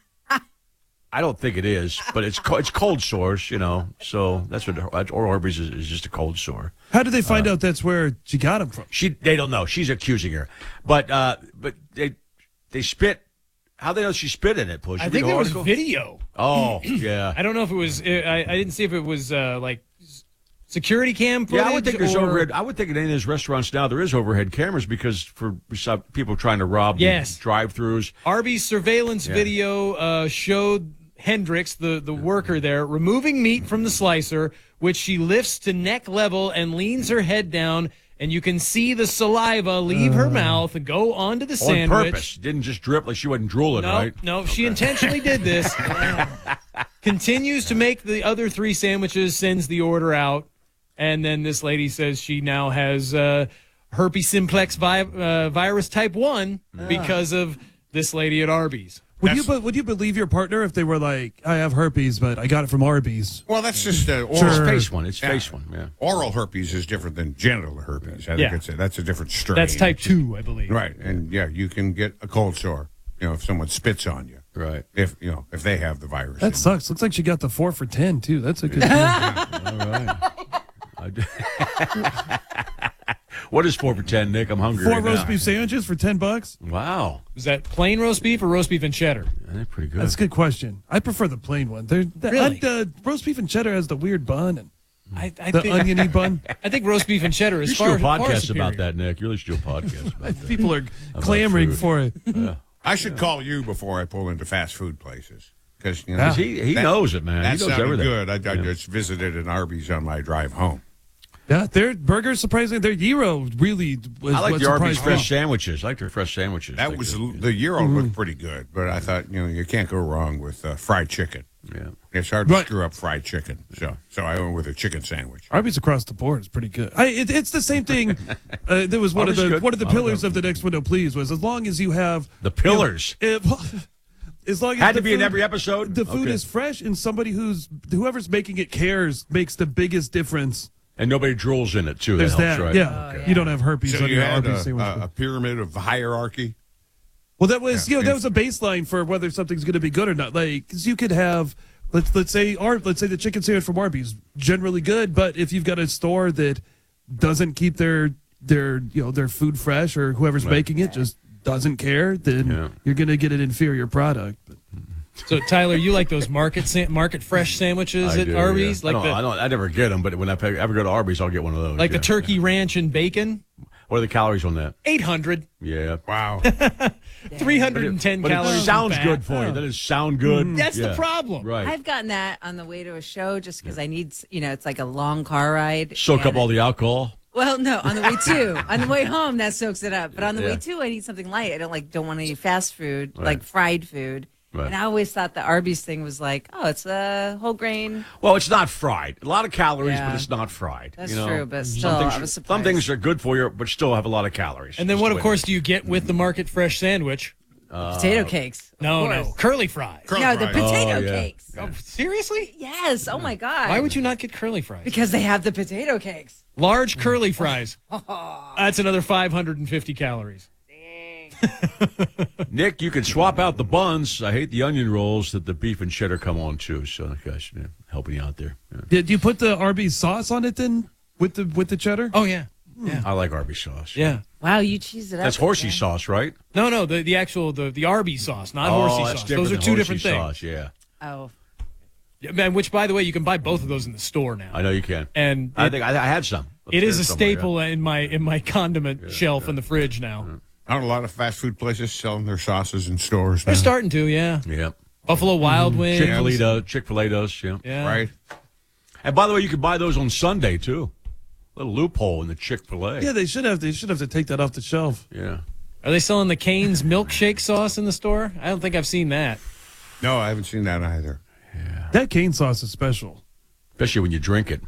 [SPEAKER 2] I don't think it is, but it's co- it's cold sores, you know. So that's what that's, oral herpes is, is just a cold sore.
[SPEAKER 1] How did they find out that's where she got him from?
[SPEAKER 2] She they don't know. She's accusing her, but uh, but they they spit. How they know she spit in it? Push.
[SPEAKER 4] I
[SPEAKER 2] You
[SPEAKER 4] think
[SPEAKER 2] read the
[SPEAKER 4] there was
[SPEAKER 2] article?
[SPEAKER 4] video.
[SPEAKER 2] Oh yeah.
[SPEAKER 4] I don't know if it was. I, I didn't see if it was uh, like security cam footage.
[SPEAKER 2] Yeah, I would think there's
[SPEAKER 4] or,
[SPEAKER 2] overhead. I would think in any of those restaurants now there is overhead cameras because for some people trying to rob
[SPEAKER 4] Yes.
[SPEAKER 2] the drive-throughs.
[SPEAKER 4] Arby's surveillance
[SPEAKER 2] Yeah.
[SPEAKER 4] video uh, showed Hendricks, the, the worker there, removing meat from the slicer, which she lifts to neck level and leans her head down, and you can see the saliva leave her mouth and go onto the
[SPEAKER 2] On
[SPEAKER 4] sandwich.
[SPEAKER 2] purpose, didn't just drip like she wasn't drooling,
[SPEAKER 4] No,
[SPEAKER 2] right?
[SPEAKER 4] no, she intentionally did this. Continues to make the other three sandwiches, sends the order out, and then this lady says she now has uh, herpes simplex vi- uh, virus type one because of this lady at Arby's.
[SPEAKER 1] Would you be- would you believe your partner if they were like, "I have herpes, but I got it from Arby's"?
[SPEAKER 19] Well, that's just uh, oral.
[SPEAKER 1] Sure.
[SPEAKER 2] It's face one. It's face one. Yeah.
[SPEAKER 19] Oral herpes is different than genital herpes. I think
[SPEAKER 4] Yeah.
[SPEAKER 19] it's a, that's a different strain.
[SPEAKER 4] That's type two, I believe.
[SPEAKER 19] Right, and yeah, you can get a cold sore. You know, if someone spits on you.
[SPEAKER 2] Right.
[SPEAKER 19] If you know, if they have the virus.
[SPEAKER 1] That sucks. Looks like she got the four for ten too. That's a good. deal.
[SPEAKER 2] All right. I d- what is four for ten, Nick? I'm hungry.
[SPEAKER 1] Four
[SPEAKER 2] right
[SPEAKER 1] roast
[SPEAKER 2] now.
[SPEAKER 1] beef sandwiches for ten bucks.
[SPEAKER 2] Wow,
[SPEAKER 4] Was that plain roast beef or roast beef and cheddar?
[SPEAKER 2] that's pretty good.
[SPEAKER 1] That's a good question. I prefer the plain one. They're, the,
[SPEAKER 4] Really?
[SPEAKER 1] uh, roast beef and cheddar has the weird bun and
[SPEAKER 4] I, I
[SPEAKER 1] the
[SPEAKER 4] think,
[SPEAKER 1] oniony bun.
[SPEAKER 4] I think roast beef and cheddar is
[SPEAKER 2] You should
[SPEAKER 4] far,
[SPEAKER 2] do a
[SPEAKER 4] far
[SPEAKER 2] podcast
[SPEAKER 4] superior.
[SPEAKER 2] about that, Nick. You really should do a podcast about that.
[SPEAKER 1] People are
[SPEAKER 2] About
[SPEAKER 1] clamoring
[SPEAKER 2] food.
[SPEAKER 1] for it.
[SPEAKER 2] Yeah.
[SPEAKER 19] I should call you before I pull into fast food places because you know
[SPEAKER 2] 'Cause he- he knows it, man. He
[SPEAKER 19] That
[SPEAKER 2] knows
[SPEAKER 19] sounded
[SPEAKER 2] everything.
[SPEAKER 19] good. I, I
[SPEAKER 2] Yeah.
[SPEAKER 19] just visited an Arby's on my drive home.
[SPEAKER 1] Yeah, their burgers surprisingly, their gyro really was
[SPEAKER 2] I like
[SPEAKER 1] what
[SPEAKER 2] the Arby's
[SPEAKER 1] surprised
[SPEAKER 2] fresh
[SPEAKER 1] me.
[SPEAKER 2] sandwiches. I like their fresh sandwiches.
[SPEAKER 19] That
[SPEAKER 2] Like
[SPEAKER 19] was
[SPEAKER 2] the-
[SPEAKER 19] the gyro looked pretty good, but I thought you know you can't go wrong with uh, fried chicken.
[SPEAKER 2] Yeah.
[SPEAKER 19] It's hard to
[SPEAKER 1] Right.
[SPEAKER 19] screw up fried chicken, so so I went with a chicken sandwich.
[SPEAKER 1] Arby's across the board is pretty good. I, it, it's the same thing. Uh, there was one
[SPEAKER 2] Arby's
[SPEAKER 1] of the
[SPEAKER 2] good.
[SPEAKER 1] one of the
[SPEAKER 2] I don't
[SPEAKER 1] pillars
[SPEAKER 2] know.
[SPEAKER 1] of the next window, please, was as long as you have
[SPEAKER 2] The pillars.
[SPEAKER 1] You know, if- as long as
[SPEAKER 2] Had
[SPEAKER 1] the
[SPEAKER 2] to be in
[SPEAKER 1] food-
[SPEAKER 2] every episode?
[SPEAKER 1] The food
[SPEAKER 2] Okay.
[SPEAKER 1] is fresh, and somebody who's whoever's making it cares makes the biggest difference.
[SPEAKER 2] And nobody drools in it, too.
[SPEAKER 1] There's
[SPEAKER 2] that, helps,
[SPEAKER 1] that,
[SPEAKER 2] right?
[SPEAKER 1] yeah.
[SPEAKER 2] Okay.
[SPEAKER 1] You don't have herpes
[SPEAKER 19] So
[SPEAKER 1] on
[SPEAKER 19] you
[SPEAKER 1] your
[SPEAKER 19] had
[SPEAKER 1] Arby's
[SPEAKER 19] a,
[SPEAKER 1] sandwich.
[SPEAKER 19] a, a pyramid of hierarchy.
[SPEAKER 1] Well, that was
[SPEAKER 19] Yeah.
[SPEAKER 1] you know that was a baseline for whether something's going to be good or not. Like, because you could have let's let's say Ar- let's say the chicken sandwich from Arby's generally good, but if you've got a store that doesn't keep their their you know their food fresh or whoever's
[SPEAKER 2] Right.
[SPEAKER 1] making it just doesn't care, then
[SPEAKER 2] Yeah.
[SPEAKER 1] you're going to get an inferior product. But
[SPEAKER 4] So Tyler, you like those market sa- market fresh sandwiches
[SPEAKER 2] I
[SPEAKER 4] at
[SPEAKER 2] do,
[SPEAKER 4] Arby's,
[SPEAKER 2] yeah.
[SPEAKER 4] like
[SPEAKER 2] I, don't,
[SPEAKER 4] the
[SPEAKER 2] I, don't, I never get them, but when I pay, ever go to Arby's, I'll get one of those.
[SPEAKER 4] like
[SPEAKER 2] yeah.
[SPEAKER 4] the turkey ranch and bacon.
[SPEAKER 2] What are the calories on that?
[SPEAKER 4] Eight hundred.
[SPEAKER 2] Yeah.
[SPEAKER 19] Wow.
[SPEAKER 4] Three hundred and ten
[SPEAKER 2] But
[SPEAKER 4] calories.
[SPEAKER 2] it sounds
[SPEAKER 4] fat.
[SPEAKER 2] good for you. That is sound good.
[SPEAKER 4] That's the
[SPEAKER 2] Yeah.
[SPEAKER 4] problem.
[SPEAKER 2] Right.
[SPEAKER 30] I've gotten that on the way to a show just because I need, you know, it's like a long car ride.
[SPEAKER 2] Soak up
[SPEAKER 30] and-
[SPEAKER 2] all the alcohol.
[SPEAKER 30] Well, no, on the way to. On the way home, that soaks it up. But on the
[SPEAKER 2] Yeah.
[SPEAKER 30] way to, I need something light. I don't like don't want to eat fast food,
[SPEAKER 2] Right.
[SPEAKER 30] like fried food.
[SPEAKER 2] Right.
[SPEAKER 30] And I always thought the Arby's thing was like, oh, it's a whole grain.
[SPEAKER 2] Well, it's not fried. A lot of calories,
[SPEAKER 30] Yeah.
[SPEAKER 2] but it's not fried.
[SPEAKER 30] That's
[SPEAKER 2] you know?
[SPEAKER 30] true, but
[SPEAKER 2] Some
[SPEAKER 30] still,
[SPEAKER 2] things,
[SPEAKER 30] I was
[SPEAKER 2] some
[SPEAKER 30] surprised.
[SPEAKER 2] things are good for you, but still have a lot of calories.
[SPEAKER 4] And then
[SPEAKER 2] Just
[SPEAKER 4] what,
[SPEAKER 2] the
[SPEAKER 4] of
[SPEAKER 2] way
[SPEAKER 4] course,
[SPEAKER 2] it
[SPEAKER 4] do you get with the market fresh sandwich?
[SPEAKER 30] Potato cakes. of
[SPEAKER 4] No, no,
[SPEAKER 30] course.
[SPEAKER 4] curly fries.
[SPEAKER 19] Curly
[SPEAKER 30] No, the
[SPEAKER 19] fries.
[SPEAKER 30] potato
[SPEAKER 2] Oh, yeah.
[SPEAKER 30] cakes.
[SPEAKER 4] Oh, seriously?
[SPEAKER 30] Yes. Oh my God.
[SPEAKER 4] Why would you not get curly fries?
[SPEAKER 30] Because they have the potato cakes.
[SPEAKER 4] Large curly fries. That's another five hundred fifty calories.
[SPEAKER 2] Nick, you can swap out the buns. I hate the onion rolls that the beef and cheddar come on too. So, guys, yeah, helping you out there. Yeah.
[SPEAKER 1] did you put the Arby's sauce on it then with the with the cheddar?
[SPEAKER 4] Oh yeah, yeah,
[SPEAKER 2] I like Arby's sauce.
[SPEAKER 4] yeah.
[SPEAKER 30] Wow, you cheese it up.
[SPEAKER 2] That's horsey
[SPEAKER 30] again.
[SPEAKER 2] sauce, right?
[SPEAKER 4] No, no, the the actual the the Arby's sauce, not
[SPEAKER 2] oh,
[SPEAKER 4] horsey
[SPEAKER 2] that's
[SPEAKER 4] sauce.
[SPEAKER 2] different
[SPEAKER 4] Those are
[SPEAKER 2] than
[SPEAKER 4] two
[SPEAKER 2] horsey
[SPEAKER 4] different things.
[SPEAKER 2] sauce, yeah.
[SPEAKER 30] Oh.
[SPEAKER 4] Yeah, man, which, by the way, you can buy both of those in the store now.
[SPEAKER 2] I know you can.
[SPEAKER 4] And
[SPEAKER 2] I
[SPEAKER 4] it-
[SPEAKER 2] think I, I had some.
[SPEAKER 4] It is a
[SPEAKER 2] upstairs somewhere,
[SPEAKER 4] staple in my in my condiment shelf in the fridge now.
[SPEAKER 19] Aren't a lot of fast food places selling their sauces in stores now?
[SPEAKER 4] They're starting to, yeah.
[SPEAKER 2] Yeah. Yep.
[SPEAKER 4] Buffalo Wild Wings.
[SPEAKER 2] Chick-fil-A does. Chick-fil-A does, yeah.
[SPEAKER 4] Yeah.
[SPEAKER 19] Right.
[SPEAKER 2] And by the way, you could buy those on Sunday, too. Little loophole in the Chick-fil-A.
[SPEAKER 1] Yeah, they should have. They should have to take that off the shelf.
[SPEAKER 2] Yeah.
[SPEAKER 4] Are they selling the Cane's milkshake sauce in the store? I don't think I've seen that.
[SPEAKER 19] No, I haven't seen that either.
[SPEAKER 1] That cane sauce is special.
[SPEAKER 2] Especially when you drink it.